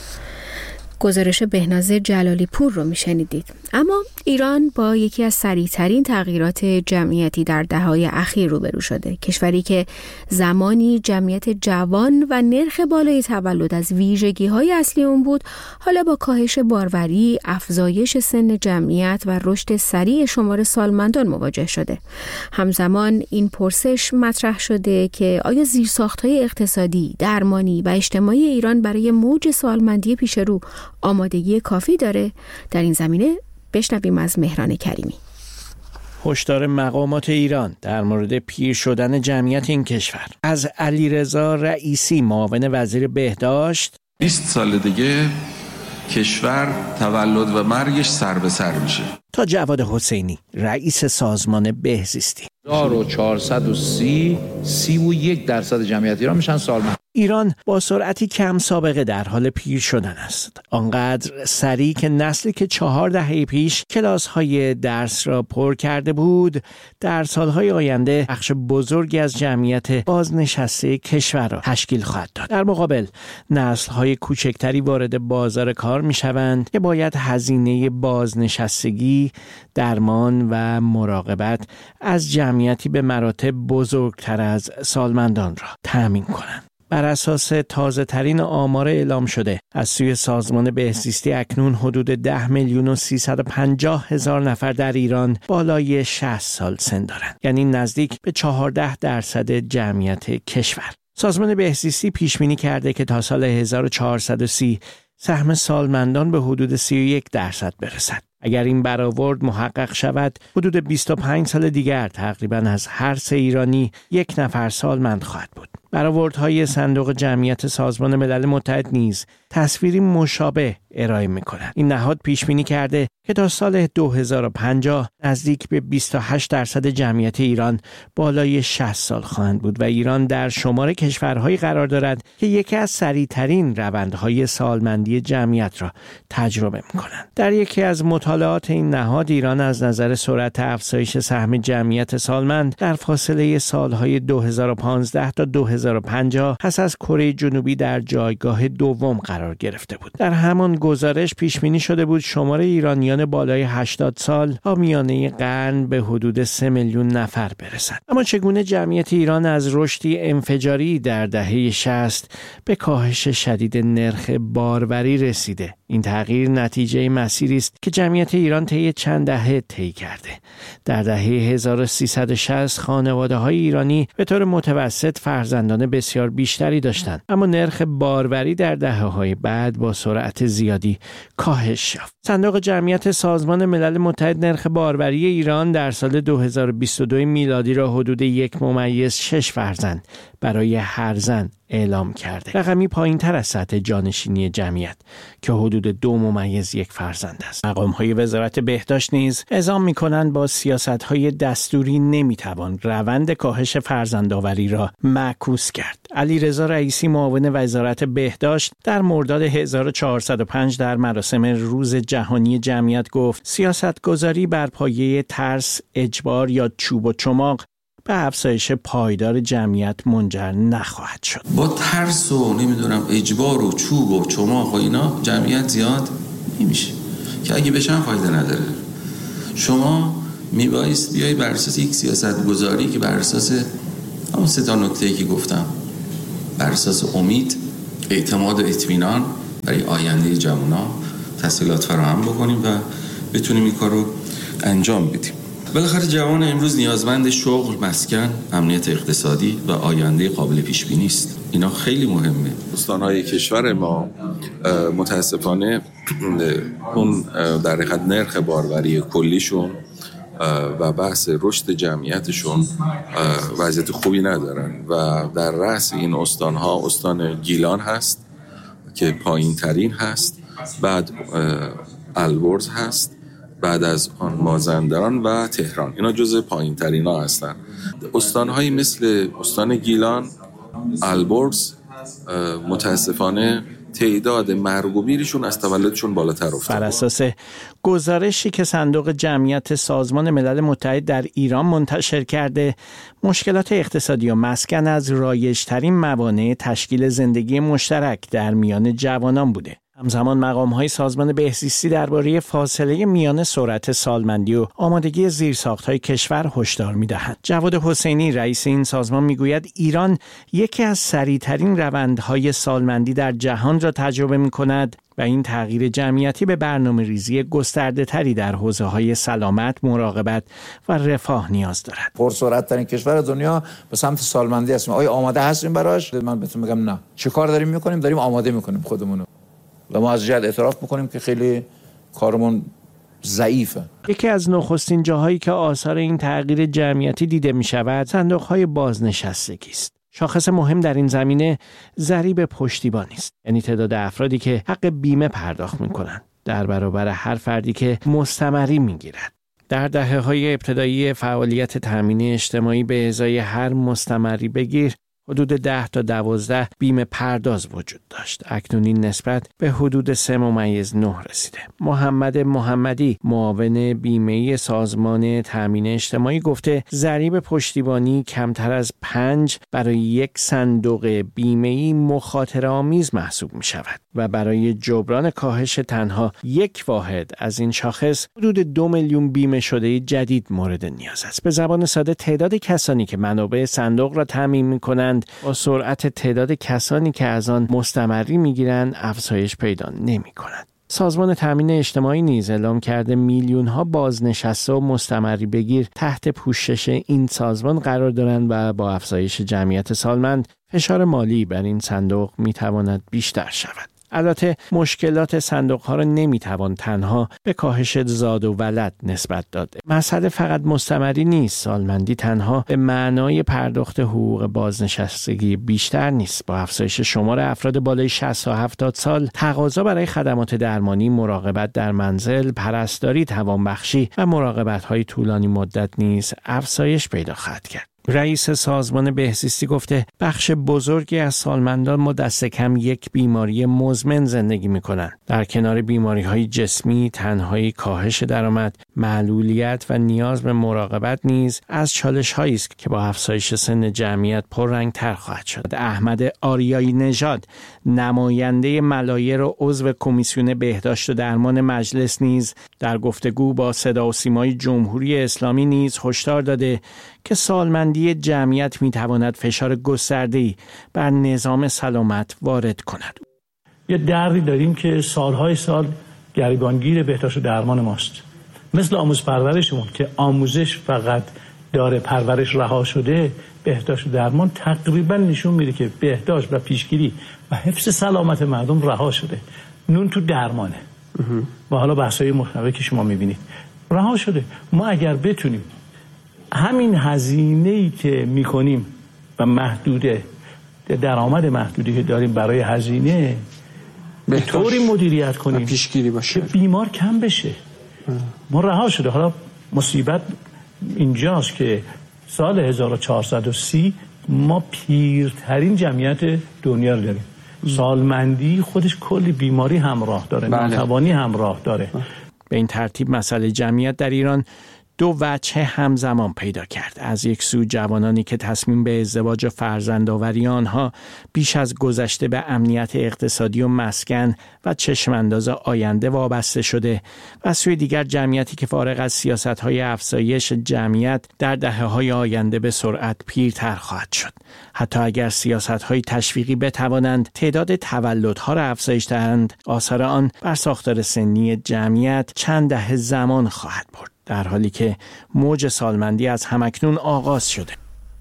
گزارش بهناز جلالی پور رو میشنیدید. اما ایران با یکی از سریع‌ترین تغییرات جمعیتی در دهه‌های اخیر روبرو شده. کشوری که زمانی جمعیت جوان و نرخ بالای تولد از ویژگی‌های اصلی اون بود، حالا با کاهش باروری، افزایش سن جمعیت و رشد سریع شمار سالمندان مواجه شده. همزمان این پرسش مطرح شده که آیا زیرساخت‌های اقتصادی، درمانی و اجتماعی ایران برای موج سالمندی پیش رو آمادگی کافی داره؟ در این زمینه بشنویم از مهران کریمی. هشدار مقامات ایران در مورد پیر شدن جمعیت این کشور از علیرضا رئیسی، معاون وزیر بهداشت. بیست سال دیگه کشور تولد و مرگش سر به سر میشه. تا جواد حسینی، رئیس سازمان بهزیستی. هزار و چهارصد و سی، سی و یک درصد جمعیت ایران میشن سالمند. ایران با سرعتی کم سابقه در حال پیر شدن است. آنقدر سریع که نسلی که چهار دهه پیش کلاس‌های درس را پر کرده بود، در سالهای آینده بخش بزرگی از جمعیت بازنشسته کشور را تشکیل خواهد داد. در مقابل، نسل‌های کوچکتری وارد بازار کار می‌شوند که باید هزینه بازنشستگی، درمان و مراقبت از جمعیتی به مراتب بزرگتر از سالمندان را تأمین کنند. بر اساس تازه ترین آمار اعلام شده از سوی سازمان بهزیستی، اکنون حدود ده میلیون و سیصد و پنجاه هزار نفر در ایران بالای شصت سال سن دارند، یعنی نزدیک به چهارده درصد جمعیت کشور. سازمان بهزیستی پیش بینی کرده که تا سال هزار و چهارصد و سی سهم سالمندان به حدود سی و یک درصد برسد. اگر این برآورد محقق شود، حدود بیست و پنج سال دیگر تقریباً از هر سه ایرانی یک نفر سالمند خواهد بود. برآوردهای صندوق جمعیت سازمان ملل متحد نیز تصویری مشابه ارائه می‌کند. این نهاد پیش بینی کرده که تا سال دو هزار و پنجاه نزدیک به بیست و هشت درصد جمعیت ایران بالای شصت سال خواهند بود و ایران در شمار کشورهایی قرار دارد که یکی از سریع‌ترین روندهای سالمندی جمعیت را تجربه می‌کنند. در یکی از مطالعات این نهاد، ایران از نظر سرعت افزایش سهم جمعیت سالمند در فاصله سالهای دو هزار و پانزده تا دو هزار و پنجاه پس از کره جنوبی در جایگاه دوم قرار قرار گرفته بود. در همان گزارش پیش بینی شده بود شمار ایرانیان بالای هشتاد سال تا میانه قرن به حدود سه میلیون نفر برسد. اما چگونه جمعیت ایران از رشدی انفجاری در دهه شصت به کاهش شدید نرخ باروری رسیده؟ این تغییر نتیجه مسیری است که جمعیت ایران طی چند دهه طی کرده. در دهه هزار و سیصد و شصت خانواده‌های ایرانی به طور متوسط فرزندان بسیار بیشتری داشتند، اما نرخ باروری در دهه‌های بعد با سرعت زیادی کاهش یافت. صندوق جمعیت سازمان ملل متحد نرخ باروری ایران در سال دو هزار و بیست و دو میلادی را حدود یک ممیز شش فرزند برای هر زن اعلام کرده. رقمی پایین تر از سطح جانشینی جمعیت که حدود دو ممیز یک فرزند است. مقام‌های وزارت بهداشت نیز اعلام می‌کنند با سیاست‌های دستوری نمی‌توان روند کاهش فرزندآوری را معکوس کرد. علیرضا رئیسی معاون وزارت بهداشت در مرداد هزار و چهارصد و پنج در مراسم روز جهانی جمعیت گفت سیاست‌گذاری بر پایه ترس، اجبار یا چوب و چماق به افزایش پایدار جمعیت منجر نخواهد شد. با ترس و نمیدونم اجبار و چوب و چماق و اینا جمعیت زیاد نمیشه که اگه بشن فایده نداره. شما میبایست بیای بر اساس یک سیاست گذاری که بر اساس همون سه تا نکته‌ای که گفتم، بر اساس امید، اعتماد و اطمینان برای آینده جوونا تسهیلات فراهم بکنیم و بتونیم این کارو انجام بدیم. بالاخره جوان امروز نیازمند شغل، مسکن، امنیت اقتصادی و آینده قابل پیش بینی است. اینا خیلی مهمه. استان‌های کشور ما متاسفانه اون در حقیقت نرخ باروری کلیشون و بحث رشد جمعیتشون وضعیت خوبی ندارن و در رأس این استان‌ها استان گیلان هست که پایین ترین هست، بعد البرز هست، بعد از آن مازندران و تهران. اینا جزء پایین ترین ها هستن. استانهایی مثل استان گیلان، البرز متاسفانه تعداد مرگ و میرشون از تولدشون بالاتر افتاد. بر اساس گزارشی که صندوق جمعیت سازمان ملل متحد در ایران منتشر کرده، مشکلات اقتصادی و مسکن از رایج‌ترین موانع تشکیل زندگی مشترک در میان جوانان بوده. همزمان مقام‌های سازمان بهزیستی درباره فاصله میان سرعت سالمندی و آمادگی زیرساخت‌های کشور هشدار می‌دهند. جواد حسینی رئیس این سازمان می‌گوید ایران یکی از سریع‌ترین روندهای سالمندی در جهان را تجربه می‌کند و این تغییر جمعیتی به برنامه‌ریزی گسترده‌تری در حوزه‌های سلامت، مراقبت و رفاه نیاز دارد. پرسرعت‌ترین کشور دنیا به سمت سالمندی هستیم. آیا آماده هستیم براش؟ من بهتون میگم نه. چه کار داریم می‌کنیم؟ داریم آماده می‌کنیم خودمون. و ما از جهت اعتراف میکنیم که خیلی کارمون ضعیفه. یکی از نخستین جاهایی که آثار این تغییر جمعیتی دیده میشود صندوق‌های بازنشستگی است. شاخص مهم در این زمینه ضریب پشتیبانی است، یعنی تعداد افرادی که حق بیمه پرداخت میکنند در برابر هر فردی که مستمری میگیرد. در دهه‌های ابتدایی فعالیت تامین اجتماعی به ازای هر مستمری بگیر حدود ده تا دوازده بیمه پرداز وجود داشت. اکنون این نسبت به حدود سه ممیز نه رسیده. محمد محمدی معاون بیمه سازمان تامین اجتماعی گفته ضریب پشتیبانی کمتر از پنج برای یک صندوق بیمه‌ای مخاطره آمیز محسوب می شود و برای جبران کاهش تنها یک واحد از این شاخص حدود دو میلیون بیمه شده جدید مورد نیاز است. به زبان ساده تعداد کسانی که منابع صندوق را تامین می کنند با سرعت تعداد کسانی که از آن مستمری میگیرند افزایش پیدا نمی کند. سازمان تامین اجتماعی نیز اعلام کرده میلیون ها بازنشسته و مستمری بگیر تحت پوشش این سازمان قرار دارند و با افزایش جمعیت سالمند فشار مالی بر این صندوق می تواند بیشتر شود. البته مشکلات صندوق‌ها را نمی‌توان تنها به کاهش زاد و ولد نسبت داد. مسئله فقط مستمری نیست. سالمندی تنها به معنای پرداخت حقوق بازنشستگی بیشتر نیست. با افزایش شمار افراد بالای شصت تا هفتاد سال، تقاضا برای خدمات درمانی، مراقبت در منزل، پرستاری، توانبخشی و مراقبت‌های طولانی مدت نیز افزایش پیدا خواهد کرد. رئیس سازمان بهزیستی گفته بخش بزرگی از سالمندان با دست کم یک بیماری مزمن زندگی می‌کنند. در کنار بیماری‌های جسمی، تنهایی، کاهش درآمد، معلولیت و نیاز به مراقبت نیز از چالش‌هایی است که با افزایش سن جمعیت پررنگ‌تر خواهد شد. احمد آریایی نژاد، نماینده ملایر و عضو کمیسیون بهداشت و درمان مجلس، نیز در گفتگو با صدا و سیمای جمهوری اسلامی نیز هشدار داده که سالمندی جمعیت می‌تواند فشار گسترده‌ای بر نظام سلامت وارد کند. یه دردی داریم که سالهای سال گریبانگیر بهداشت و درمان ماست، مثل آموز پرورشمون که آموزش فقط داره، پرورش رها شده. بهداشت و درمان تقریبا نشون میده که بهداشت و پیشگیری و حفظ سلامت مردم رها شده. نون تو درمانه و حالا بحثای مختلفی که شما میبینید رها شده. ما اگر بتونیم همین هزینه‌ای که میکنیم و محدوده درآمد محدودی که داریم برای هزینه به طوری مدیریت کنیم پیشگیری باشه که بیمار کم بشه، ما رها شده. حالا مصیبت اینجاست که سال هزار و چهارصد و سی ما پیرترین جمعیت دنیا رو داریم. سالمندی خودش کلی بیماری همراه داره، ناتوانی همراه داره. به این ترتیب مسئله جمعیت در ایران دو وجه همزمان پیدا کرد. از یک سو جوانانی که تصمیم به ازدواج و فرزندآوری آنها بیش از گذشته به امنیت اقتصادی و مسکن و چشمانداز آینده وابسته شده و از سوی دیگر جمعیتی که فارغ از سیاست‌های افزایش جمعیت در دهه‌های آینده به سرعت پیرتر خواهد شد. حتی اگر سیاست‌های تشویقی بتوانند تعداد تولدها را افزایش دهند، آثار آن بر ساختار سنی جمعیت چند دهه زمان خواهد برد، در حالی که موج سالمندی از همکنون آغاز شده.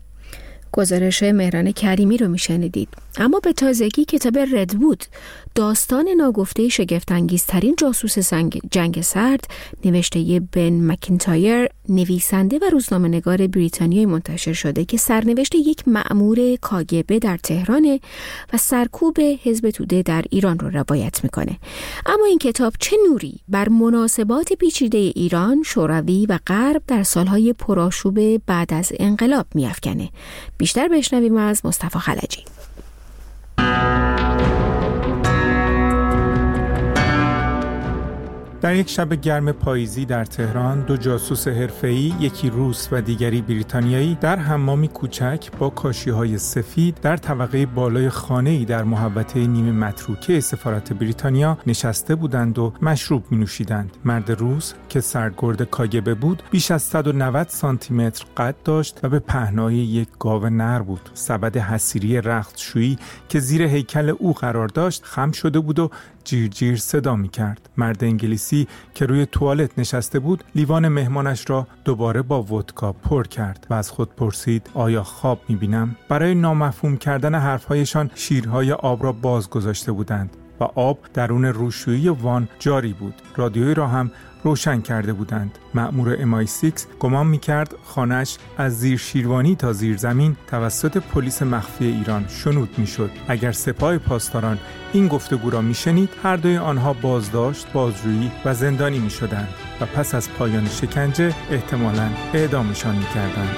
گزارش مهران کریمی رو میشنیدید. اما به تازگی کتاب ردوود، داستان ناگفته شگفت‌انگیزترین جاسوس جنگ سرد، نوشته بن مکینتایر، نویسنده و روزنامه‌نگار بریتانیایی منتشر شده که سرنوشت یک مأمور کاگبه در تهران و سرکوب حزب توده در ایران رو روایت میکنه. اما این کتاب چه نوری بر مناسبات پیچیده ایران، شوروی و غرب در سالهای پرآشوب بعد از انقلاب میافکنه. بیشتر بشنویم از مصطفی خلجی. در یک شب گرم پاییزی در تهران، دو جاسوس حرفه‌ای، یکی روس و دیگری بریتانیایی، در حمامی کوچک با کاشی‌های سفید در طبقه بالای خانه‌ای در محوطه نیمه متروکه سفارت بریتانیا نشسته بودند و مشروب می‌نوشیدند. مرد روس که سرگرد کاگبه بود، بیش از صد و نود سانتی متر قد داشت و به پهنای یک گاو نر بود. سبد حصیری رختشویی که زیر هیکل او قرار داشت خم شده بود و جیر جیر صدا می کرد. مرد انگلیسی که روی توالت نشسته بود لیوان مهمانش را دوباره با ودکا پر کرد و از خود پرسید آیا خواب می بینم؟ برای نامفهوم کردن حرفهایشان شیرهای آب را باز گذاشته بودند و آب درون روشویی وان جاری بود. رادیویی را هم روشن کرده بودند. مأمور ام آی شش گمان می‌کرد خانه‌اش از زیر شیروانی تا زیر زمین توسط پلیس مخفی ایران شنود می‌شد. اگر سپاه پاسداران این گفتگو را می‌شنید، هر دوی آنها بازداشت، بازجویی و زندانی می‌شدند و پس از پایان شکنجه احتمالاً اعدامشان می‌کردند.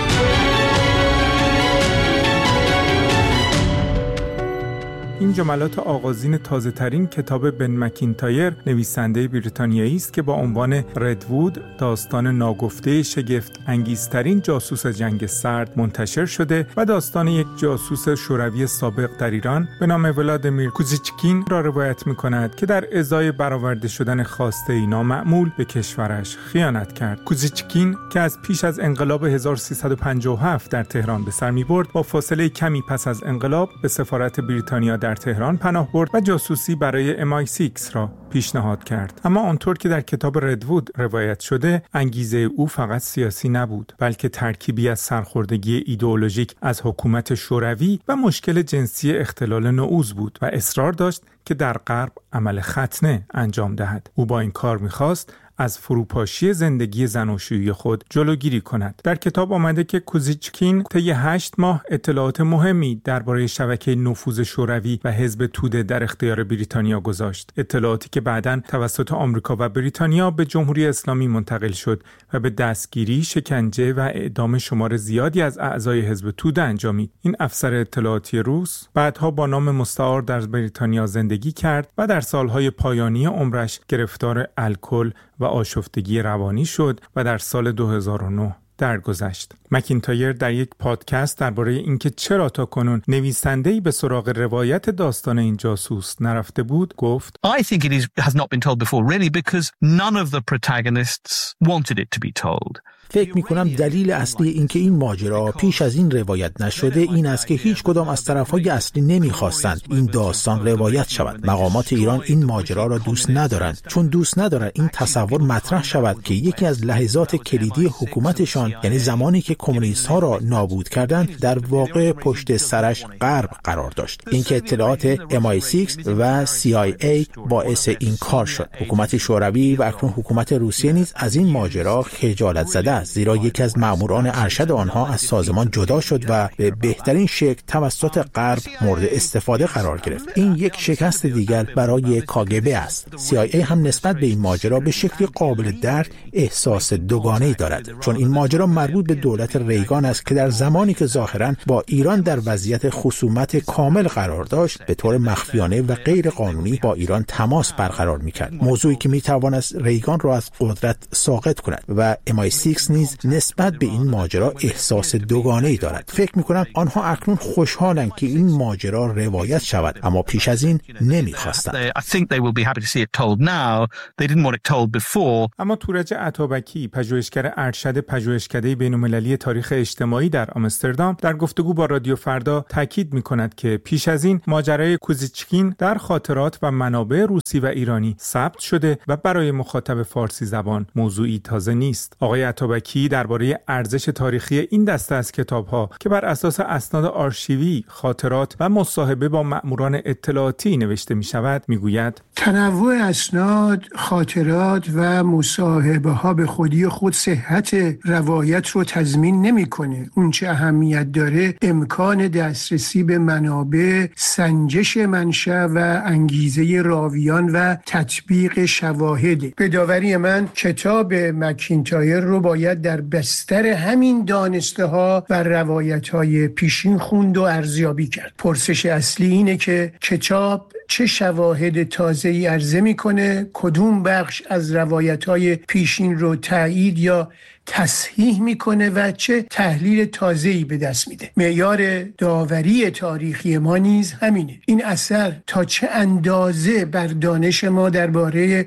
این جملات آغازین تازه‌ترین کتاب بن مکینتایر، نویسنده بریتانیایی است که با عنوان ردوود، داستان ناگفته شگفت انگیزترین جاسوس جنگ سرد منتشر شده و داستان یک جاسوس شوروی سابق در ایران به نام ولادیمیر کوزیچکین را روایت می‌کند که در ازای برآورده شدن خواسته‌ای نامعمول به کشورش خیانت کرد. کوزیچکین که از پیش از انقلاب هزار و سیصد و پنجاه و هفت در تهران به سر می‌برد، با فاصله کمی پس از انقلاب به سفارت بریتانیا در تهران پناه برد و جاسوسی برای ام آی شش را پیشنهاد کرد. اما آنطور که در کتاب ردوود روایت شده، انگیزه او فقط سیاسی نبود، بلکه ترکیبی از سرخوردگی ایدئولوژیک از حکومت شوروی و مشکل جنسی اختلال نوروز بود و اصرار داشت که در غرب عمل ختنه انجام دهد. او با این کار می‌خواست از فروپاشی زندگی زناشویی خود جلوگیری کند. در کتاب آمده که کوزیچکین طی هشت ماه اطلاعات مهمی درباره شبکه نفوذ شوروی و حزب توده در اختیار بریتانیا گذاشت. اطلاعاتی که بعداً توسط آمریکا و بریتانیا به جمهوری اسلامی منتقل شد و به دستگیری، شکنجه و اعدام شمار زیادی از اعضای حزب توده انجامید. این افسر اطلاعاتی روس بعدها با نام مستعار در بریتانیا زندگی کرد و در سالهای پایانی عمرش گرفتار الکل و آشفتگی روانی شد و در سال دو هزار و نه درگذشت. مکینتایر در یک پادکست درباره اینکه چرا تا کنون نویسنده‌ای به سراغ روایت داستان این جاسوس نرفته بود گفت I think it is, has not been told before really because none of the protagonists wanted it to be told. فکر می‌کنم دلیل اصلی اینکه این ماجرا پیش از این روایت نشده این است که هیچ کدام از طرف‌های اصلی نمی‌خواستند این داستان روایت شود. مقامات ایران این ماجرا را دوست ندارند چون دوست ندارند این تصور مطرح شود که یکی از لحظات کلیدی حکومتشان یعنی زمانی که کمونیست‌ها را نابود کردند در واقع پشت سرش غرب قرار داشت. اینکه اطلاعات ام آی سیکس و سی آی ای باعث این کار شد. حکومت شوروی و اکنون حکومت روسیه نیز از این ماجرا خجالت زده زیرا یکی از ماموران ارشد آنها از سازمان جدا شد و به بهترین شکل توسط غرب مورد استفاده قرار گرفت. این یک شکست دیگر برای کاگبه است. سی آی ای هم نسبت به این ماجرا به شکلی قابل درک احساس دوگانه‌ای دارد چون این ماجرا مربوط به دولت ریگان است که در زمانی که ظاهراً با ایران در وضعیت خصومت کامل قرار داشت به طور مخفیانه و غیر قانونی با ایران تماس برقرار می‌کرد. موضوعی که می‌تواند ریگان را از قدرت ساقط کند و ام آی سیکس نیز نسبت به این ماجرا احساس دوگانه‌ای دارد. فکر می‌کنم آنها اکنون خوشحالند که این ماجرا روایت شود اما پیش از این نمی‌خواستند. اما تورج عطابکی پژوهشگر ارشد پژوهشکده بین‌المللی تاریخ اجتماعی در آمستردام در گفتگو با رادیو فردا تاکید می‌کند که پیش از این ماجرای کوزیچکین در خاطرات و منابع روسی و ایرانی ثبت شده و برای مخاطب فارسی زبان موضوعی تازه نیست. آقای عطابکی درباره ارزش تاریخی این دسته از کتاب‌ها که بر اساس اسناد آرشیوی، خاطرات و مصاحبه با مأموران اطلاعاتی نوشته می‌شود می‌گوید تنوع اسناد، خاطرات و مصاحبه‌ها به خودی خود صحت روایت رو تضمین نمی‌کنه. اون چه اهمیت داره امکان دسترسی به منابع، سنجش منشأ و انگیزه راویان و تطبیق شواهد. به داوری من کتاب مکینتایر رو باید در بستر همین دانسته ها و روایت های پیشین خوند و ارزیابی کرد. پرسش اصلی اینه که کتاب چه شواهد تازه‌ای عرضه میکنه، کدوم بخش از روایت های پیشین رو تایید یا تصحیح میکنه و چه تحلیل تازه‌ای به دست میده. معیار داوری تاریخی ما نیز همینه. این اثر تا چه اندازه بر دانش ما درباره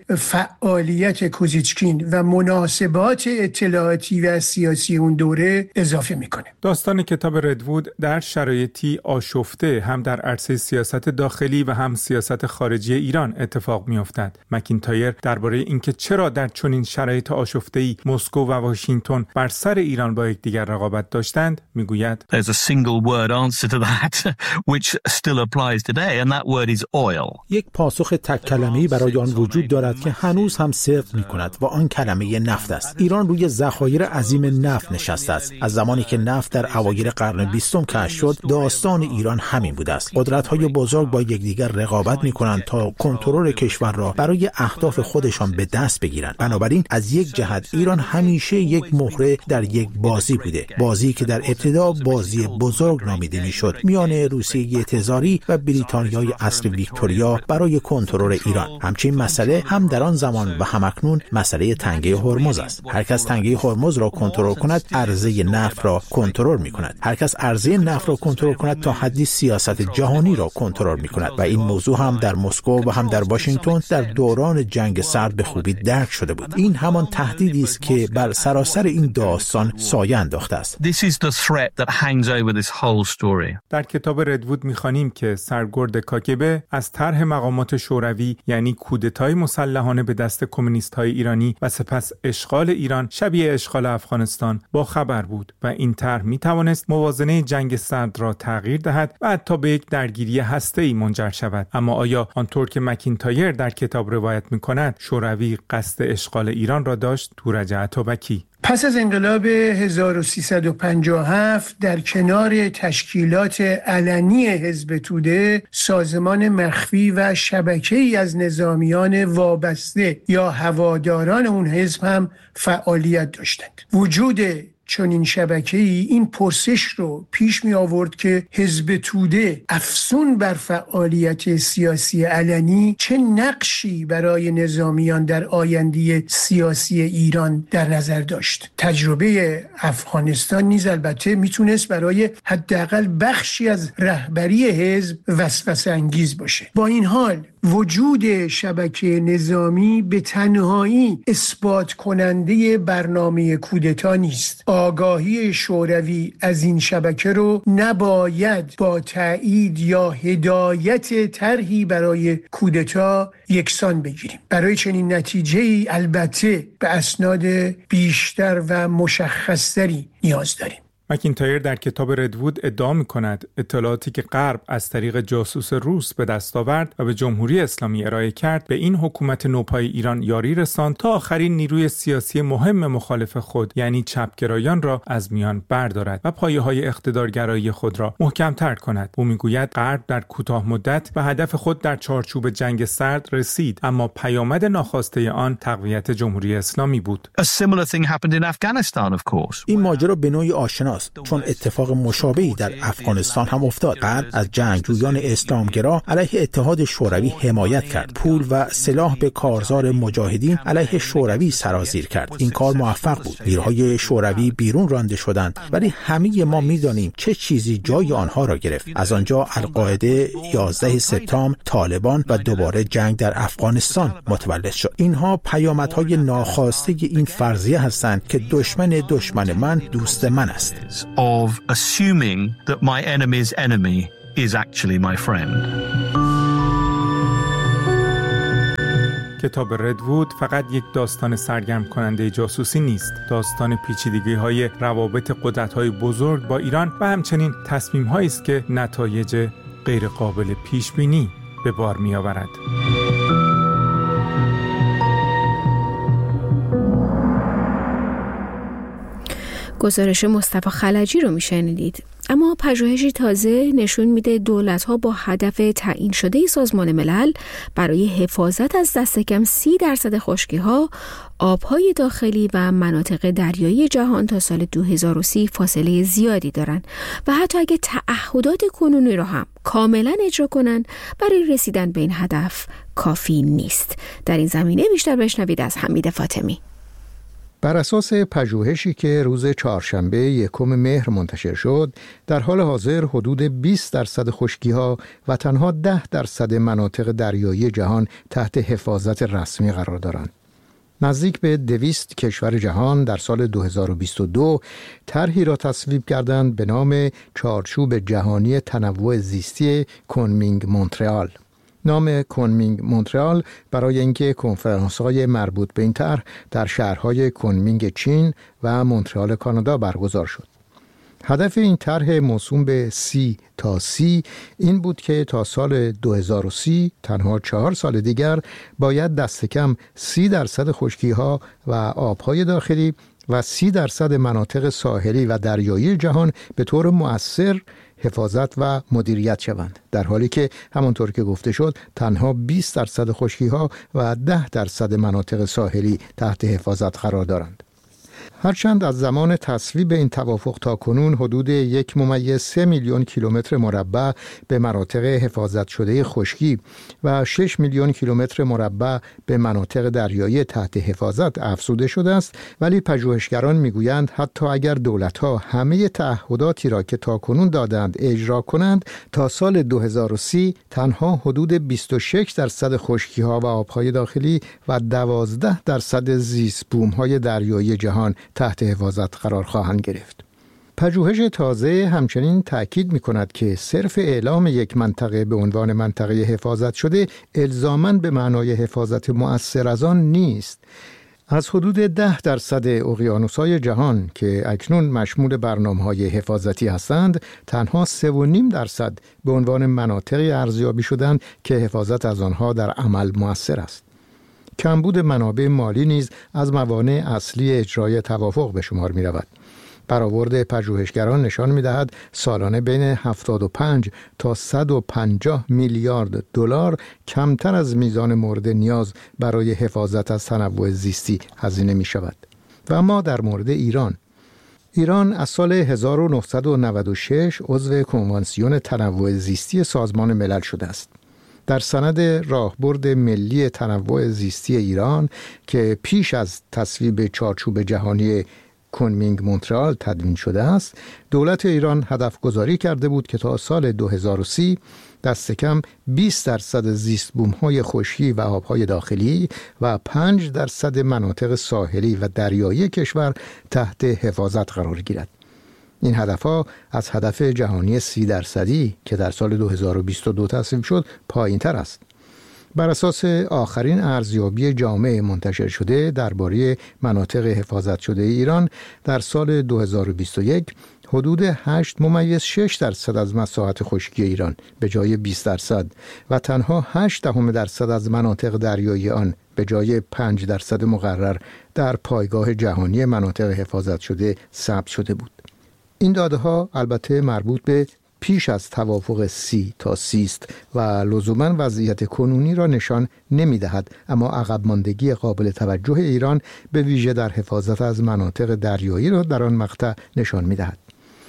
فعالیت کوزیچکین و مناسبات اطلاعاتی و سیاسی اون دوره اضافه میکنه. داستان کتاب ردوود در شرایطی آشفته هم در عرصه سیاست داخلی و هم سیاست خارجی ایران اتفاق میافتد. مکینتایر درباره اینکه چرا در چنین شرایط آشفته‌ای مسکو و واشنگتن بر سر ایران با یکدیگر رقابت داشتند میگوید There's a single word answer to that which still applies today and that word is oil. یک پاسخ تک کلمه‌ای برای آن وجود دارد که هنوز هم صدق می‌کند و آن کلمه نفت است. ایران روی ذخایر عظیم نفت نشسته است. از زمانی که نفت در اوایل قرن بیستم کشف شد داستان ایران همین بوده است. قدرت‌های بزرگ با یکدیگر رقابت می‌کنند تا کنترل کشور را برای اهداف خودشان به دست بگیرند. بنابراین از یک جهت ایران همیشه یک مهره در یک بازی بوده، بازی که در ابتدا بازی بزرگ نامیده میشد میان روسیه تزاری و بریتانیای عصر ویکتوریا برای کنترل ایران. همچنین مسئله هم در آن زمان و همکنون مسئله تنگه هرمز است. هر کس تنگه هرمز را کنترل کند عرضه نفت را کنترل میکند. هر کس عرضه نفت را کنترل کند تا حدی سیاست جهانی را کنترل میکند و این موضوع هم در مسکو و هم در واشنگتن در دوران جنگ سرد به خوبی درک شده بود. این همان تهدیدی است که بر سراسر این داستان سایه انداخته است. This is the threat that hangs over this whole story. در کتاب ردوود می‌خوانیم که سرگرد کاگبه از طرح مقامات شوروی یعنی کودتای مسلحانه به دست کمونیست‌های ایرانی و سپس اشغال ایران شبیه اشغال افغانستان با خبر بود و این طرح می‌توانست موازنه جنگ سرد را تغییر دهد و حتی به یک درگیری هسته‌ای منجر شود. اما آیا آنطور که مکینتایر در کتاب روایت می‌کند شوروی قصد اشغال ایران را داشت؟ تورج عطابکی پس از انقلاب هزار و سیصد و پنجاه و هفت در کنار تشکیلات علنی حزب توده، سازمان مخفی و شبکه‌ای از نظامیان وابسته یا هواداران اون حزب هم فعالیت داشتند. وجود چون این شبکه‌ای این پرسش رو پیش می آورد که حزب توده افزون بر فعالیت سیاسی علنی چه نقشی برای نظامیان در آینده سیاسی ایران در نظر داشت. تجربه افغانستان نیز البته میتونست برای حداقل بخشی از رهبری حزب وسوسه انگیز باشه. با این حال وجود شبکه نظامی به تنهایی اثبات کننده برنامه کودتا نیست. آگاهی شوروی از این شبکه رو نباید با تایید یا هدایت طرحی برای کودتا یکسان بگیریم. برای چنین نتیجه‌ای البته به اسناد بیشتر و مشخصتری نیاز داریم. مکینتایر در کتاب ردوود ادعا می‌کند اطلاعاتی که غرب از طریق جاسوس روس به دست آورد و به جمهوری اسلامی ارائه کرد به این حکومت نوپای ایران یاری رساند تا آخرین نیروی سیاسی مهم مخالف خود یعنی چپگرایان را از میان بردارد و پایه‌های اقتدارگرایی خود را محکم‌تر کند. او می‌گوید غرب در کوتاه مدت به هدف خود در چارچوب جنگ سرد رسید، اما پیامد ناخواسته آن تقویت جمهوری اسلامی بود. A similar thing happened in Afghanistan, of course. این ماجرا به نوعی آشنا چون اتفاق مشابهی در افغانستان هم افتاد. غرب از جنگجویان اسلامگرا علیه اتحاد شوروی حمایت کرد. پول و سلاح به کارزار مجاهدین علیه شوروی سرازیر کرد. این کار موفق بود. نیروهای شوروی بیرون رانده شدند، ولی همه ما می‌دانیم چه چیزی جای آنها را گرفت. از آنجا القاعده، یازده سپتامبر، طالبان و دوباره جنگ در افغانستان متولد شد. اینها پیامدهای ناخواسته این فرضیه هستند که دشمن دشمن من دوست من است. Of assuming that my enemy's enemy is actually my friend. کتاب ردوود فقط یک داستان سرگرم کننده جاسوسی نیست. داستان پیچیدگی‌های روابط قدرت‌های بزرگ با ایران و همچنین تصمیم‌هایی است که نتایج غیرقابل پیش‌بینی به بار می‌آورد. گزارش مصطفی خلجی رو میشنیدید. اما پژوهشی تازه نشون میده دولت‌ها با هدف تعیین شده سازمان ملل برای حفاظت از دست کم سی درصد خشکی‌ها، آب‌های داخلی و مناطق دریایی جهان تا سال دو هزار و سی فاصله زیادی دارن و حتی اگه تعهدات کنونی رو هم کاملا اجرا کنن، برای رسیدن به این هدف کافی نیست. در این زمینه بیشتر بشنوید از حمید فاطمی. بر اساس پژوهشی که روز چهارشنبه یکم مهر منتشر شد، در حال حاضر حدود بیست درصد خشکی‌ها و تنها ده درصد مناطق دریایی جهان تحت حفاظت رسمی قرار دارند. نزدیک به دویست کشور جهان در سال دو هزار و بیست و دو طرحی را تصویب کردند به نام چارچوب جهانی تنوع زیستی کنمینگ مونترال. نام کنمینگ مونترال برای اینکه کنفرانس‌های مربوط به این طرح در شهرهای کنمینگ چین و مونترال کانادا برگزار شد. هدف این طرح موسوم به سی تا سی این بود که تا سال دو هزار و سی، تنها چهار سال دیگر، باید دست کم سی درصد خشکی‌ها و آب‌های داخلی و سی درصد مناطق ساحلی و دریایی جهان به طور مؤثر حفاظت و مدیریت شوند، در حالی که همانطور که گفته شد تنها بیست درصد خشکی‌ها و ده درصد مناطق ساحلی تحت حفاظت قرار دارند. هرچند از زمان تصویب این توافق تا کنون حدود یک ممیز سه میلیون کیلومتر مربع به مناطق حفاظت شده خشکی و شش میلیون کیلومتر مربع به مناطق دریایی تحت حفاظت افزوده شده است، ولی پژوهشگران میگویند حتی اگر دولت‌ها همه تعهداتی را که تا کنون دادند اجرا کنند، تا سال دو هزار و سی تنها حدود بیست و شش درصد خشکی‌ها و آب‌های داخلی و دوازده درصد زیست بوم‌های دریایی جهان تحت حفاظت قرار خواهند گرفت. پژوهش تازه همچنین تأکید می‌کند که صرف اعلام یک منطقه به عنوان منطقه حفاظت شده الزاماً به معنای حفاظت مؤثر از آن نیست. از حدود ده درصد اقیانوس‌های جهان که اکنون مشمول برنامه‌های حفاظتی هستند، تنها سه و نیم درصد به عنوان مناطقی ارزیابی شدند که حفاظت از آنها در عمل مؤثر است. کمبود منابع مالی نیز از موانع اصلی اجرای توافق به شمار می رود. برآورد پژوهشگران نشان می‌دهد سالانه بین هفتاد و پنج تا صد و پنجاه میلیارد دلار کمتر از میزان مورد نیاز برای حفاظت از تنوع زیستی هزینه می‌شود. و اما در مورد ایران، ایران از سال هزار و نهصد و نود و شش عضو کنوانسیون تنوع زیستی سازمان ملل شده است. در سند راهبرد ملی تنوع زیستی ایران که پیش از تصویب چارچوب جهانی کنمینگ مونترال تدوین شده است، دولت ایران هدف گذاری کرده بود که تا سال دو هزار و سی دست کم بیست درصد زیست بوم‌های خشکی و آب‌های داخلی و پنج درصد مناطق ساحلی و دریایی کشور تحت حفاظت قرار گیرد. این هدفها از هدف جهانی سی درصدی که در سال دو هزار و بیست و دو تصویب شد پایین‌تر است. بر اساس آخرین ارزیابی جامع منتشر شده درباره مناطق حفاظت شده ایران در سال دو هزار و بیست و یک، حدود هشت ممیز شش درصد از مساحت خشکی ایران به جای بیست درصد و تنها هشت دهم درصد از مناطق دریایی آن به جای پنج درصد مقرر در پایگاه جهانی مناطق حفاظت شده ثبت شده بود. این داده ها البته مربوط به پیش از توافق سی تا سی است و لزوما وضعیت کنونی را نشان نمی دهد، اما عقب ماندگی قابل توجه ایران به ویژه در حفاظت از مناطق دریایی را در آن مقطع نشان می دهد.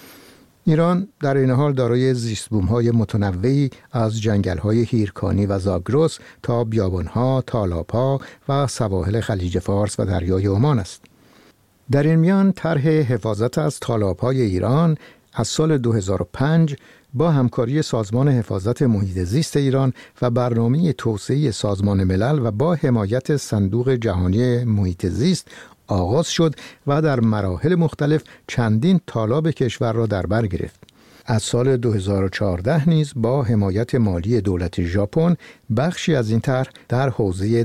ایران در این حال دارای زیستبوم‌های متنوعی از جنگل‌های هیرکانی و زاگرس تا بیابان‌ها، تالاب‌ها و سواحل خلیج فارس و دریای عمان است. در این میان طرح حفاظت از تالاب‌های ایران از سال دو هزار و پنج با همکاری سازمان حفاظت محیط زیست ایران و برنامه توسعه سازمان ملل و با حمایت صندوق جهانی محیط زیست آغاز شد و در مراحل مختلف چندین تالاب کشور را در بر گرفت. از سال دو هزار و چهارده نیز با حمایت مالی دولت ژاپن بخشی از این طرح در حوزه